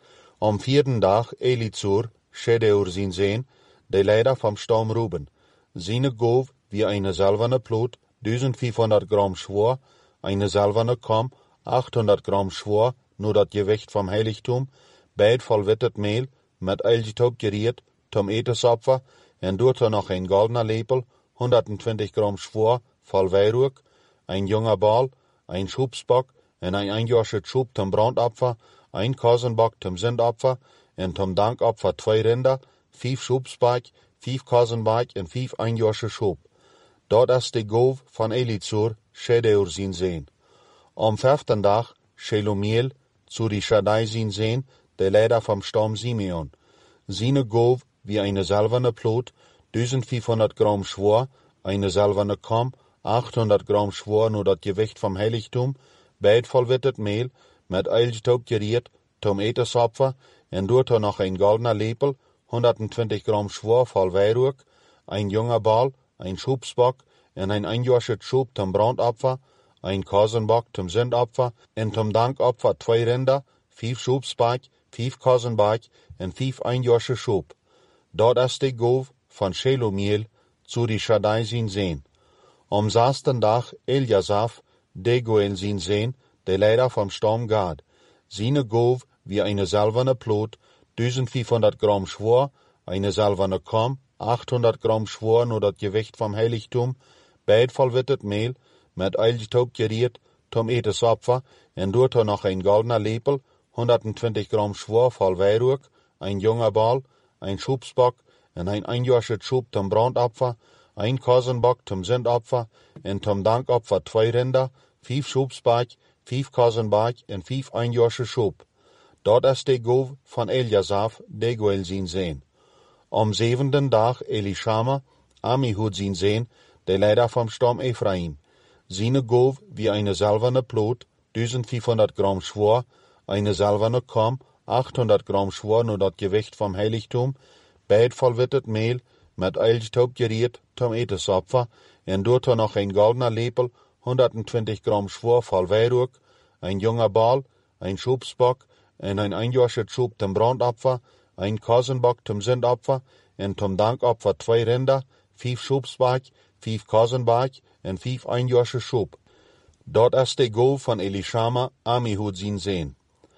Speaker 1: Am vierten Tag Elizur, Schedeur sin sehen, der Leiter vom Stamm Ruben. Seine Gov wie eine silberne Plut, fünfzehnhundert Gramm schwer, eine silberne Kamm, achthundert Gramm schwer, nur das Gewicht vom Heiligtum, beid voll wittet Mehl, mit Eilgetaub geriert, zum Etesopfer, en dort noch ein goldener Lepel, hundertzwanzig Gramm schwer, voll Weihrauch, ein junger Ball, ein Schubsbock, en ein einjähriges Schub zum Brandopfer, ein Kasenbock zum Sündopfer, en zum Dankopfer zwei Rinder, fünf Schubsback, fünf Kasenback, en fünf einjährige Schub. Dort ist der Gov von Elizur, Schedeur sin sehen. Am fünften Tag Shelumiel, zu die Shaddai sin sehen, der Leiter vom Stamm Simeon. Seine Gov wie eine silberne Plut, fünfzehnhundert Gramm schwer, eine silberne Kamm, achthundert Gramm schwer, nur das Gewicht vom Heiligtum, beid voll wittet Mehl, mit Eilgetaub geriert, zum Etesopfer, en dort noch ein goldener Lepel, hundertzwanzig Gramm schwer, voll Weihrauch, ein junger Ball, ein Schubsbock, en ein einjähriges Schub zum Brandopfer, ein Kasenbock zum Sündopfer, en zum Dankopfer zwei Rinder, fünf Schubsback, fünf Kasenback, en fünf einjährige Schub. Dort ist der Gov von Shelumiel, zu die Shaddai sin sehen. Am sechsten Tag Eljasaf, Deguel sin sehen, der Leiter vom Stamm Gad. Seine Gov wie eine silberne Plut, fünfzehnhundert Gramm schwer, eine silberne Kamm, achthundert Gramm schwer, nur das Gewicht vom Heiligtum, beid voll wittet Mehl, mit Eilgetaub geriert, zum Etesopfer, en dort noch ein goldener Lepel, hundertzwanzig Gramm schwer, voll Weihrauch, ein junger Ball, ein Schubsbock, en ein einjähriges Schub zum Brandopfer, ein Kasenbock zum Sündopfer, en zum Dankopfer zwei Rinder, fünf Schubsback, fünf Kasenback, en fünf einjährige Schub. Dort ist der Gov von Eljasaf, Deguel sin sehen. Am siebenten Tag Elishama, Amihud sin sehen, der Leiter vom Stamm Ephraim. Seine Gov wie eine silberne Plut, fünfzehnhundert Gramm schwer, eine silberne Kamm, achthundert Gramm schwer, nur das Gewicht vom Heiligtum, beid voll wittet Mehl, mit Eilgetaub geriert, zum Etesopfer, en dort noch ein goldener Lepel, hundertzwanzig Gramm schwer, voll Weihrauch, ein junger Ball, ein Schubsbock, en ein einjähriges Schub zum Brandopfer, ein Kasenbock zum Sündopfer, en zum Dankopfer zwei Rinder, fünf Schubsback, fünf Kasenback, en fünf einjährige Schub. Dort ist der Gov von Elishama, Amihud sin sehen.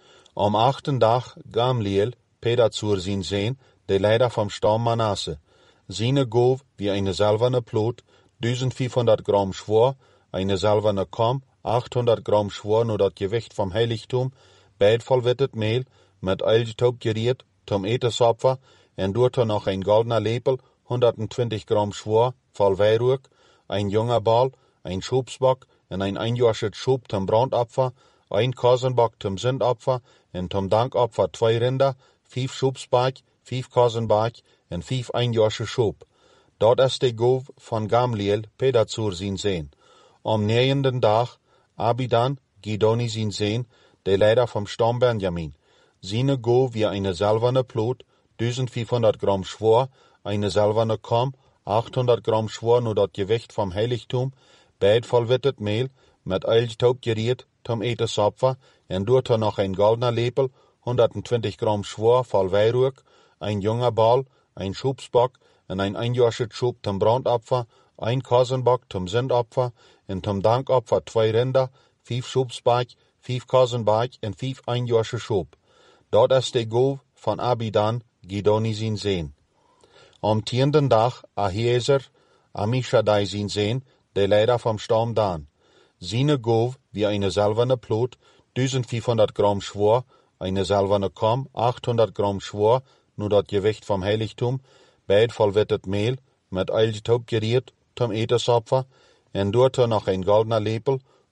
Speaker 1: Am achten Tag Gamliel, Pedazur sin sehen, der Leiter vom Stamm Manasse. Seine Gov wie eine silberne Plut, fünfzehnhundert Gramm schwer, eine silberne Kamm, achthundert Gramm schwer, nur das Gewicht vom Heiligtum, beid voll wittet Mehl, mit Eilgetaub geriert, zum Etesopfer, en dort noch ein goldener Lepel, hundertzwanzig Gramm schwer, voll Weihrauch, ein junger Ball, ein Schubsbock, en ein einjähriges Schub zum Brandopfer, ein Kasenbock zum Sündopfer, en zum Dankopfer zwei Rinder, fünf Schubsback, fünf Kasenback, en fünf einjährige Schub. Dort ist der Gov von Gamliel, Pedazur sin sehen. Am nähenden Tag Abidan, Gidoni sin sehen, der Leiter vom Stamm Benjamin. Seine Gov wie eine silberne Plut, fünfzehnhundert Gramm schwer, eine silberne Kamm, achthundert Gramm schwer, nur das Gewicht vom Heiligtum, beid voll wittet Mehl, mit Eilgetaub geriert, zum Etesopfer, en dort noch ein goldener Lepel, hundertzwanzig Gramm schwer, voll Weihrauch, ein junger Ball, ein Schubsbock, en ein einjähriges Schub zum Brandopfer, ein Kasenbock zum Sündopfer, en zum Dankopfer zwei Rinder, fünf Schubsback, fünf Kasenback, en fünf einjährige Schub. Dort ist der Gov von Abidan, Gidoni sin sehen. Am zehnten Tag Ahiezer, Amishadai sin sehen, der Leiter vom Stamm Dan. Seine Gov wie eine silberne Plut, fünfzehnhundert Gramm schwer, eine silberne Kamm, achthundert Gramm schwer, nur das Gewicht vom Heiligtum, beid voll wittet Mehl, mit Eilgetaub geriert, zum Etesopfer, en dort noch ein goldener Lepel,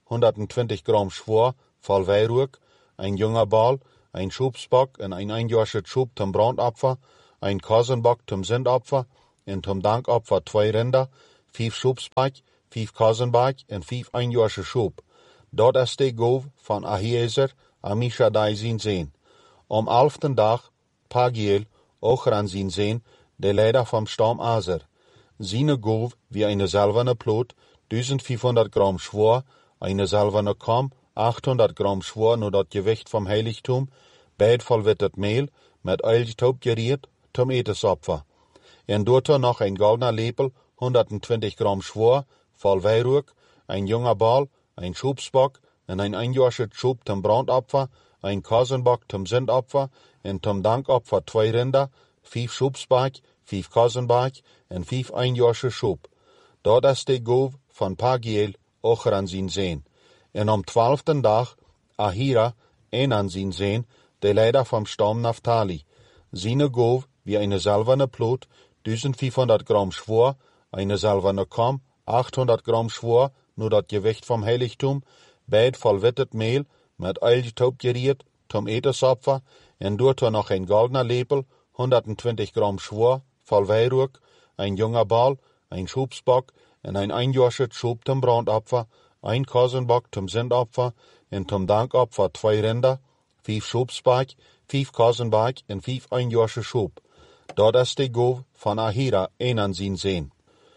Speaker 1: hundertzwanzig Gramm Schwor, voll Weihrauch, ein junger Ball, ein Schubsbock und ein einjähriges Schub zum Brandopfer, ein Kosenbock zum Sündopfer, und zum Dankopfer zwei Rinder, fünf Schubsbock, fünf Kosenbock und fünf einjährige Schub. Dort ist der Gov von Ahiezer, Amishadai sin Sehn. Am elften Tag, Pagiel, auch an sin Sehn, der Leiter vom Stamm Aser. Seine Gov wie eine silberne Plot, eintausendfünfhundert Gramm Schwor, eine silberne Kamm, achthundert Gramm Schwor, nur das Gewicht vom Heiligtum, beid voll wittet Mehl, mit Öl taub geriert, zum Etesopfer. Und dort noch ein goldener Lepel, hundertzwanzig Gramm Schwor, voll Weihrauch, ein junger Ball, ein Schubsbock, und ein einjähriges Schub zum Brandopfer, ein Kosenbock zum Sündopfer, und zum Dankopfer zwei Rinder, fünf Schubsbock, fünf Kosenbock, und fünf einjährige Schub. Dort ist der Gov von Pagiel, auch an sin Sehn. Und am zwölften Tag, Ahira, ein an sin Sehn, der Leiter vom Stamm Naphtali. Seine Gov wie eine silberne Plot, eintausendfünfhundert Gramm Schwor, eine silberne Kamm, achthundert Gramm Schwor, nur das Gewicht vom Heiligtum, beid voll wittet Mehl, mit Öl taub geriert, zum Etesopfer, und dort noch ein goldener Lepel, hundertzwanzig Gramm Schwor, voll Weihrauch, ein junger Ball, ein Schubsbock, und ein einjähriges Schub zum Brandopfer, ein Kosenbock zum Sündopfer, und zum Dankopfer zwei Rinder, fünf Schubsbock, fünf Kosenbock, und fünf einjährige Schub. Dort ist der Gov von Ahira, ein an sin Sehn.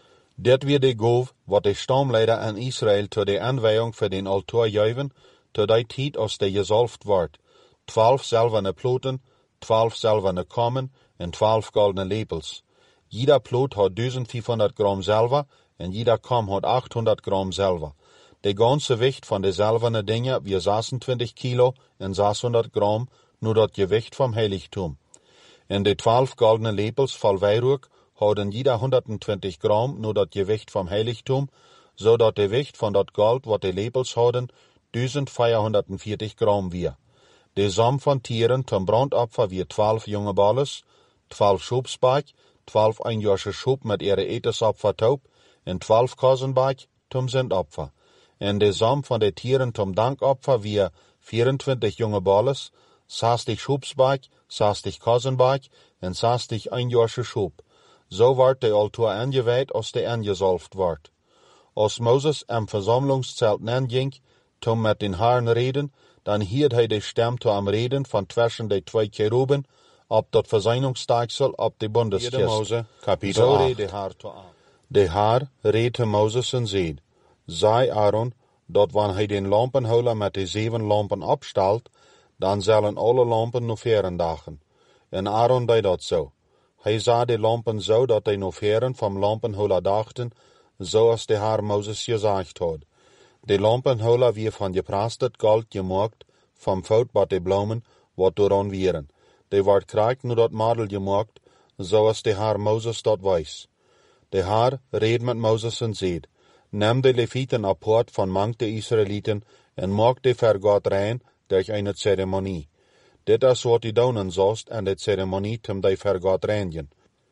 Speaker 1: Dit wird der Gov, wat de Stammleider an Israel zur der Anweihung für den Altar juiven, zu der Zeit, als der gesalft ward. Zwölf silberne Ploten, zwölf silberne Kammen und zwölf goldene Lepels. Jeder Plot hat eintausendfünfhundert Gramm Silber und jeder Kamm hat achthundert Gramm Silber. Der ganze Gewicht von den silbernen Dingen wie sechsundzwanzig Kilo und sechshundert Gramm, nur das Gewicht vom Heiligtum. Und die zwölf goldenen Lepels voll Weihrauch haben jeder hundertzwanzig Gramm, nur das Gewicht vom Heiligtum, so dat der Gewicht von dat Gold, wat die Lepels haben, eintausendvierhundertvierzig Gramm wir. Der Samm von Tieren zum Brandopfer wie zwölf junge Balles, zwölf Schubsbock, zwölf einjährige Schub mit ihre Etesopfer taub, und zwölf Kosenbock zum Sündopfer. Und der Samm von den Tieren zum Dankopfer wie vierundzwanzig junge Balles, sechzig Schubsbock, sechzig Kosenbock und sechzig einjährige Schub. So ward der Altar angeweiht, als der angesalft ward. Als Moses am Versammlungszelt nanging, zum mit den Herren reden, dann hielt hij de stem zu am Reden von zwischen de zwei Cheruben, ob dat Verseinungstaagsel, ob de Bundeskist.
Speaker 2: Mose, Kapitel
Speaker 1: So
Speaker 2: acht.
Speaker 1: reed de Herr zu am. De Herr reed te Moses en zeid, sei Aaron, dat wanneer hij den Lampenholer met de zeven lampen opstelt, dan zullen alle lampen nog veren dagen. En Aaron deed dat zo. Hij sah de lampen zo dat hij nog veren vom Lampenholer dachten, zoals de Herr Moses gezegd had. De Lampenholer wie van geprastet Gold gemaakt, vom Fout wat de bloemen, wat dooraan wieren. De wordt krijgt nu dat Madel gemaakt, zoals de Herr Moses dat weis. De Herr reed met Moses en zeid, neem de Levieten apart van mang de Israëlieten en maak de voor God rein durch eine Zeremonie. Dit is wat die doen zost en de ceremonie tem de voor God reinigen.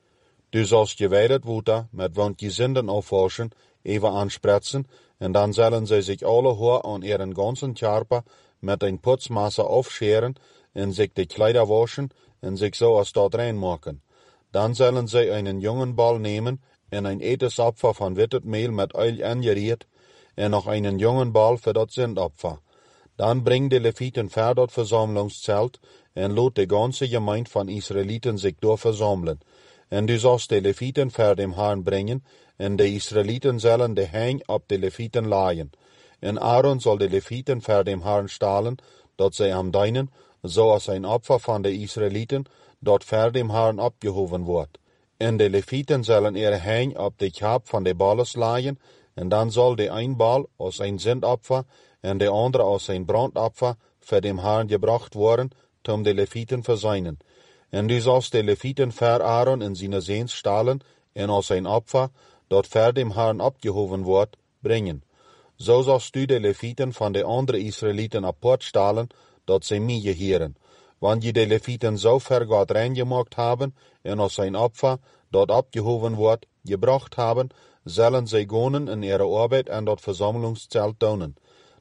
Speaker 1: Du sollst geweidet worden, met want je zinden aufwaschen, even anspretzen, en dan zullen zij zich alle Haar an ihren ganzen Körper mit ein Putzmesser aufscheren, en sich die Kleider waschen, en sich so als dort reinmachen. Dann sollen sie einen jungen Ball nehmen, en ein Etesopfer von wittet Mehl mit Öl angeriert, en noch einen jungen Ball für das Sündopfer. Dann bring die Leviten vor das Versammlungszelt, en lot die ganze Gemeinde von Israeliten sich dort versammeln. En du sollst die Leviten vor dem Herrn bringen, en die Israeliten sollen die Hänge ab die Leviten leihen. En Aaron soll die Leviten vor dem Herrn stahlen, dat sie am deinen, so als ein Opfer von den Israeliten, dort vor dem Herrn abgehoben wird. En die Leviten sollen ihre Hänge ab die Kap von den Balles leihen, en dann soll die ein Ball als ein Sündopfer en der andere als ein Brandopfer für dem Herrn gebracht worden, um die Leviten verseinen. En du sollst die Leviten vor Aaron in seine Sehns stahlen, en als ein Opfer, dort vor dem Herrn abgehoben wird, bringen. So sollst du die Leviten von den anderen Israeliten apart stahlen, dat sie mir gehören. Wann je die Leviten so vor Gott reingemacht haben, en als ein Opfer, dort abgehoben wird, gebracht haben, sollen sie gonen in ihre Arbeit an dat Versammlungszelt tun.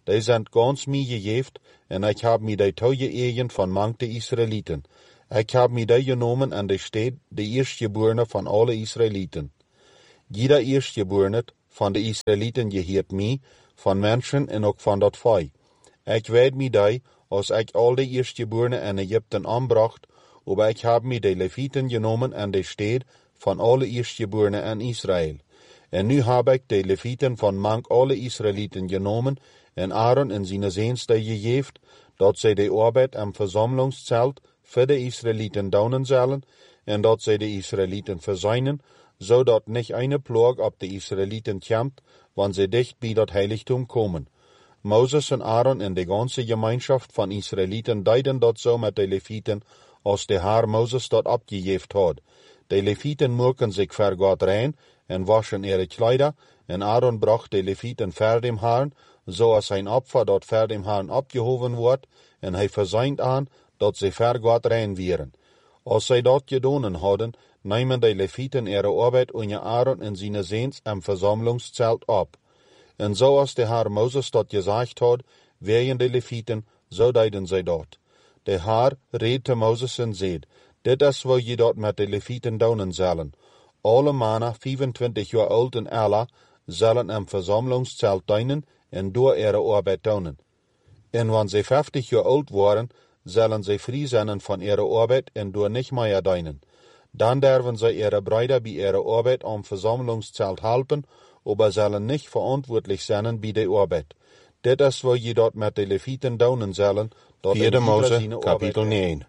Speaker 1: die sind ganz mir gegeft, en ich hab mir die teuje Ehen von manche Israeliten. Ich hab mir die genommen an die Stadt, die Erstgeborene von alle Israeliten. Jeder Erstgeborene von den Israeliten gehört mir, von Menschen en ook van dat Vieh. Ich weet mir die, als ich all die Erstgeborene in Ägypten anbracht, aber ich hab mir die Leviten genommen an die Stadt von alle Erstgeborene in Israel. En nu heb ik de Leviten van mank alle Israeliten genomen en Aaron en zijn zoons gegeven, dat zij de arbeid am Versammlungszelt voor de Israeliten doen zullen, en dat zij de Israeliten verzuinen, zodat niet eine Plage op de Israeliten komt, wanneer zij dicht bij dat heiligtum komen. Moses en Aaron en de ganze Gemeinschaft van Israeliten deiden dat zo met de Leviten, als de Heer Moses dat opgegeven had. De Leviten mochten zich voor God rein en waschen ihre Kleider, en Aaron bracht de Leviten voor dem Herrn, zoals zijn Opfer dat voor dem Herrn opgehoven wordt, en hij verzuint aan dat ze voor God rein wären. Als zij dat gedaan hadden, nemen de Leviten ihre arbeid onder Aaron en zijn zoons am Versammlungszelt op. En zoals de Heer Moses dat gezegd had, weien de Leviten, zo deiden zij dat. De Heer reed te Moses en zei, dit is wat je dat met de Leviten doen zullen. Alle mannen vijfentwintig jaar oud en ouder zullen am Versammlungszelt dienen en door ihre arbeid doen. En wanneer ze vijftig jaar oud worden, zullen ze vrij zijn van ihre arbeid en door niet meer dienen. Dan durven ze ihre Brüder bij ihre arbeid am Versammlungszelt helpen, aber zullen niet verantwoordelijk zijn bij de arbeid. Dit is wat je dat met de Leviten doen zullen.
Speaker 2: Vierde Mose, kapitel negen.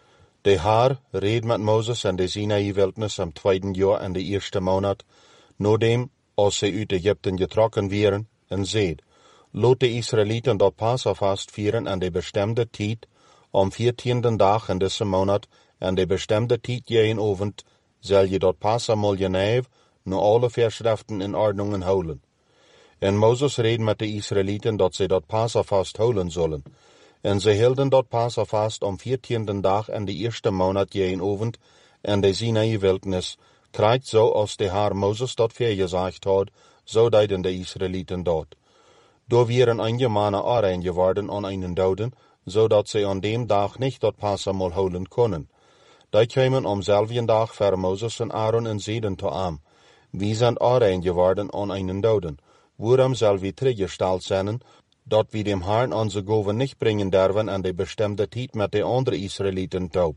Speaker 2: De Heer reed met Moses en de Sinai-wildnis am tweeden jaar in de eerste maand, nadat als ze uit Egypten getrokken waren, en zei, laat de Israëlieten dat Passafast vieren aan de bestemde tijd, am veertiende dag in deze maand, en de bestemde tijd jeden avond, zal je dat Passamal geneve, na alle verschriften en ordnungen houden. En Moses reed met de Israëlieten dat ze dat Passafast houden zullen. En ze hielden dat Passafast am veertiende dag in de eerste maand jeden avond, en de Sinai-wildnis, krijgt zo als de Heer Moses dat vergezegd had, zo deiden de Israëlieten dat. Door waren einige mannen aanrein geworden aan einen doden, zodat ze aan dem dag niet dat Passamal houden konden. Die kwamen am selben dag voor Moses en Aaron en zeiden te aan, wie zijn aanrein geworden aan einen doden, waarom zal we teruggesteld zijn, dat we dem Herrn onze goven niet brengen derven aan de bestemde tijd met de andere Israëlieten taub.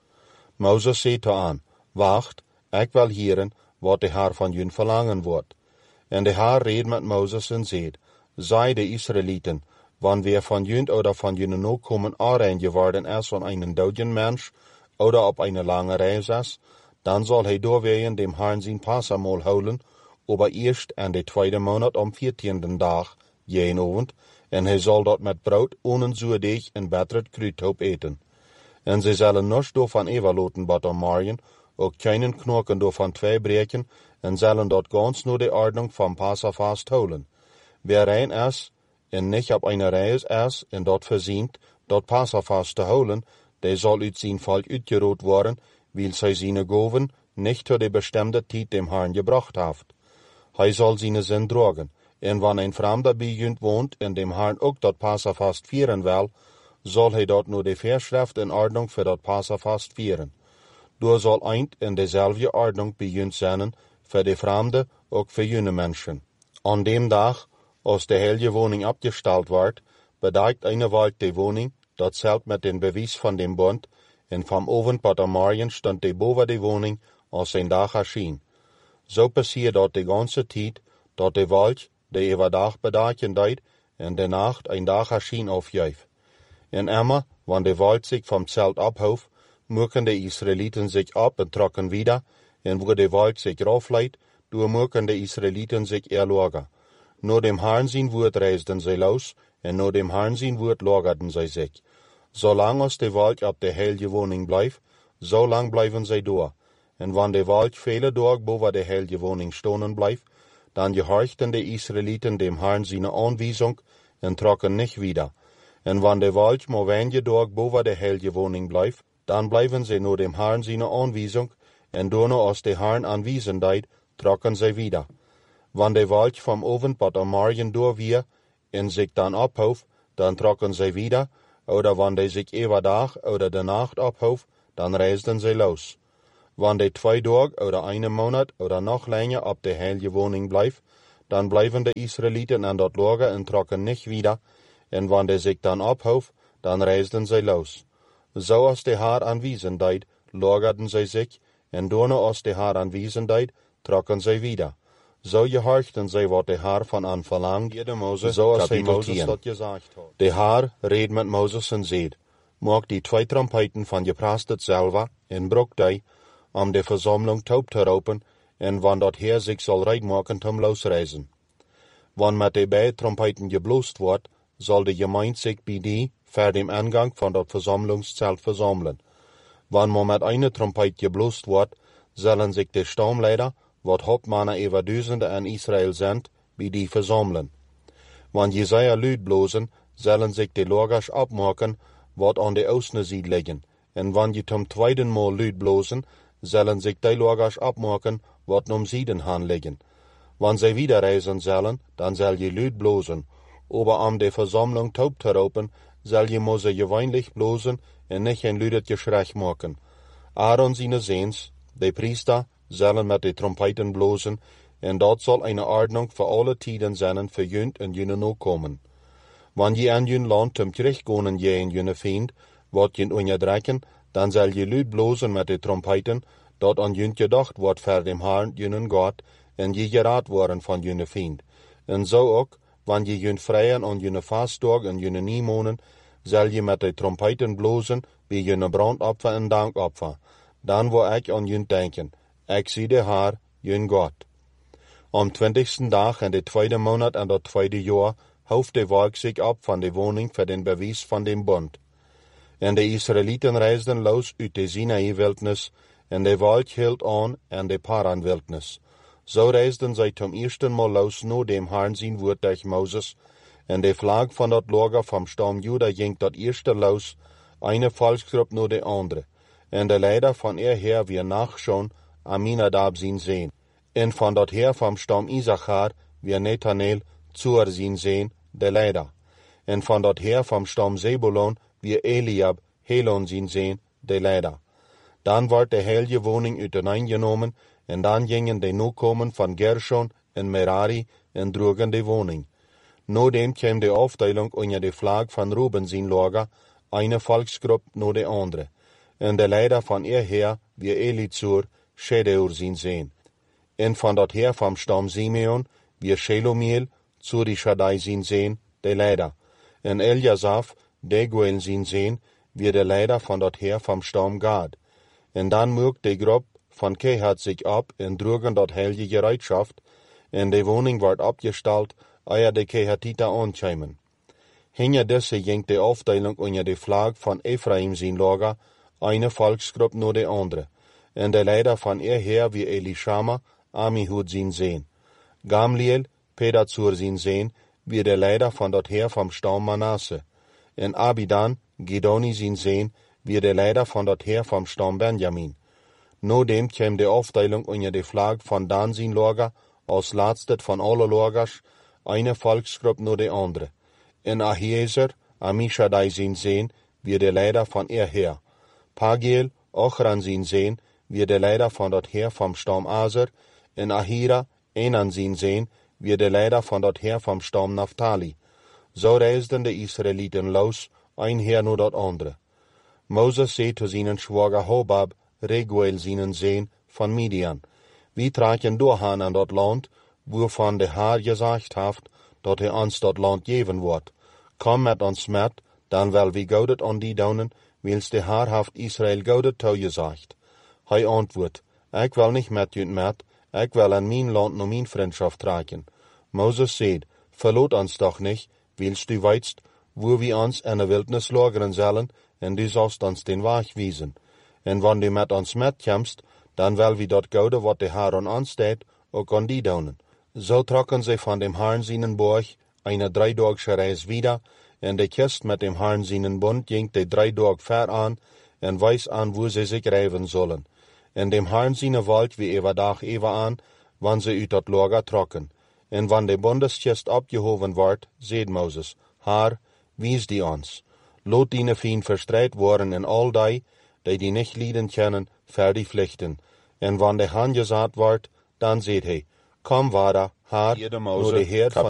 Speaker 2: Moses zei te aan, wacht, ik wil hieren wat de Heer van jullie verlangen wordt. En de Heer reed met Moses en zei, zei de Israëlieten, wanneer wir van jullie oder van jullie nakomen aanrein geworden is van einen doden mens, oder op een lange reis is, dan zal hij doorwegen dem Herrn zijn Passamal houden, aber eerst in de tweede maand am veertiende dag, jeden avond, en hij zal dat met brood, ohne zuurdeeg en betterd kruidhoop eten. En zij zullen niets daarvan overlaten wat am morgen, ook keinen knoken daarvan twee breken, en zullen dat ganz nur de ordnung van Passafast houden. Wer rein is, en niet op een reis is, en dat verzint, dat Passafast te houden, die zal uit zijn volk uitgeroot worden, weil zij zijn goven niet tot de bestemde tijd dem Herrn gebracht heeft. Hij zal zijn zin dragen, en wanneer een Fremder bij jullie woont en dem Herrn ook dat Passafast vieren wil, zal hij dat nur de Verschrift in ordnung voor dat Passafast vieren. Door zal eind in dezelfde ordnung bij jullie zijn, voor de Fremde, ook voor jullie mensen. Aan dem dag, als de heilige woning abgesteld wordt, bedekt eine Wald de woning, dat zelt met den bewijs van dem bond, en vom avond tot am morgen stond de boven de woning, als zijn dag erschien. Zo passiert dat de ganze tijd, dat de wald, de overdag bedaken deed, en de nacht een dag erschien aufjuif. En immer, wanneer de wald zich vom Zelt abhof, moeken de Israëlieten zich ab en trokken wieder, en wo de wald zich raufleidt, door moeken de Israëlieten zich erlogen. Nur dem Herrn zijn woord reisden zij los, en nur dem Herrn zijn woord lagerden zij zich. Zolang als de wald op de heilige woning blijft, zolang blijven zij door. En wanneer de wald vele dagen boven de heilige woning stonen blijft, dan gehorchten de Israëlieten dem Herrn zijn aanwijzing en trokken niet wieder. En wanneer de wald maar wenige dagen boven de heilige woning blijft, dan blijven zij nur dem Herrn zijn aanwijzing, en door als de Herrn aanwijzen deed, trokken zij wieder. Wanneer de wald vom avond tot am morgen door weer, en sich dann abhouf, dann trocken sie wieder, oder wann die sich ewer Tag oder de Nacht abhouf, dann reisten sie los. Wann die zwei Tage oder einen Monat oder noch länger ab der heilige Wohnung bleibt, dann bleiben die Israeliten an dort Lager und trocken nicht wieder, en wann die sich dann abhouf, dann reisten sie los. So als der Herr anwiesen deed, lagerten sie sich, en doorne als der Herr anwiesen deed, trocken sie wieder. So gehorchten sie, wat der Herr von an verlangt, jede Mose, so als hij Moses dat gesagt hat. Der Herr red mit Moses en zeid, maak die twee trompeten van je prastet selber, en brok die, om de Versammlung taub te roepen, en wann dat Heer zich zal reid maken om losreizen. Wann met de beide trompeten geblost wordt, zal de gemeente zich bij die, ver dem Eingang van dat Versammlungszelt versammeln. Wann man met eine trompet geblost wordt, zullen zich de Stammleider, wat Hauptmannen über Duizenden in Israel sind, bij die versammeln. Wann Jesaja luid blozen, zullen zich de lagers abmaken, wat an de Außenseite liggen. En wann je zum tweeden Mal luid blozen, zullen zich de lagers abmaken, wat om Sieden han liggen. Wann sie wieder reisen zullen, dann zal je luid blozen. Aber om de Versammlung taub te roepen, zal je Mose gewöhnlich blozen en nicht ein luidet Geschrei maken. Aaron seine Seens, de Priester, zullen met de trompeten blozen, en dat zal eine Ordnung für alle Tiden zijn für jünd en jüne no komen. Wann je an jün land zum terechtgonen je en jüne Feind, wat jün onderdrekken, dan zal je luid blozen met de trompeten, dat an jünd gedacht wordt ver dem Herrn jünen Gott, en je geraad worden van jüne Feind. En zo ook, wann je jün vrijen an jüne Fastdag en jüne Niemonen, zal je met de trompeten blozen, bij jüne brandopfer en dankopfer. Dan wil ik aan jün denken. Ik zie de Herr, jün Gott. Am twintigsten dag in de tweede maand en dat tweede jaar hoeft de volk zich op van de woning voor den bewijs van den bund. En de Israëlieten reisden los uit de Sinai-wildnis, en de volk hield aan en de Paran-wildnis. Zo reisden zij zum eersten Mal los, no dem Herrn zijn woord durch Moses, en de vlag van dat lager vom Stamm Juda ging dat eerste los, eine Volksgruppe no de andere. En de leider van er her wir nachschauen, Aminadab zijn Sehn. En van dat her vom Stamm Isachar wir Nethanel, Zur zijn Sehn, de leider. En van dat her vom Stamm Zebulon wir Eliab, Helon zijn Sehn, de leider. Dan wordt de heilige woning uiteengenomen, en dan gingen de Nukomen van Gershon en Merari en droegen de woning. Nodem kwam de Aufteilung onder de vlag van Ruben zijn lager, eine Volksgruppe no de andere. En de leider van er her, wie Elizur, Schedeur zijn Sehn. En van dat her vom Stamm Simeon, wie Shelomiel, Zurishadai zijn Sehn, de leider. En Eljasaf, Deguel zijn Sehn, wie de leider van dat her vom Stamm Gad. En dan mocht de Gruppe van Kehat sich ab en droegen dat heilige Gereitschaft, en de woning wordt abgestalt, eer de Kehatiter aankwamen. Hinter deze ging de Aufteilung onder de vlag van Ephraim zijn lager, eine Volksgruppe no de andere. En de leider van er her wie Elishama, Amihud zijn Sehn. Gamliel, Pedazur zijn Sehn, wie de leider van dat her vom Stamm Manasse. En Abidan, Gidoni zijn Sehn, wie de leider van dat her vom Stamm Benjamin. Nodem kwam de Aufteilung onder de vlag van Dan zijn lager, als laatste van alle lagers, eine Volksgruppe no de andere. En Ahiezer, Amishadai zijn Sehn, wie de leider van er her. Pagiel, Ochran zijn Sehn, wie de leider van dat her vom Stamm Aser, en Ahira, Enan zijn Sehn, wie de leider van dat her vom Stamm Naphtali. Zo reisden de Israëlieten los, ein her no dat andere. Moses zei zu seinen Schwager Hobab, Reguel seinen Sehn, van Midian. Wie traken doorgaan an dat land, wovon de Herr gesagt haft, dat hij ons dat land geven wordt. Kom met ons met, dan wel wie goudet an die daunen, wils de Herr haft Israel goudet toegesagt. Hij antwoord, ik wil niet met jut met, ik wil an mijn land no mijn vriendschaft traken. Moses zeid, verloot ons toch niet, wils du weitst, wo wir ons in de wildnis lageren zullen, en du sollst ons den Weg wiesen. En wann du met ons metkomst, dan wel wie dat gouden wat de Herr an ons deed, ook an die daunen. So trokken sie von dem Herrn seinen Burg eine dreidagsche Reis wieder, en de Kist mit dem Herrn seinen Bund ging de drei Tag ver an, en weis an, wo sie sich reiven sollen. En dem Herrn seine Wald wie ewer Dach ewer an, wann sie uit dat Lager trokken.
Speaker 1: En wanneer de bondestjest opgehoven wordt, zeed Mozes, Haar, wies die ons. Lot die vien verstrijd worden en al die, die die niet lieden kennen, verdig vlichten. En wanneer de han gezaad wordt, dan zeed hij, kom vader, Haar,
Speaker 2: Vierde
Speaker 1: nur
Speaker 2: Mose,
Speaker 1: de Heer van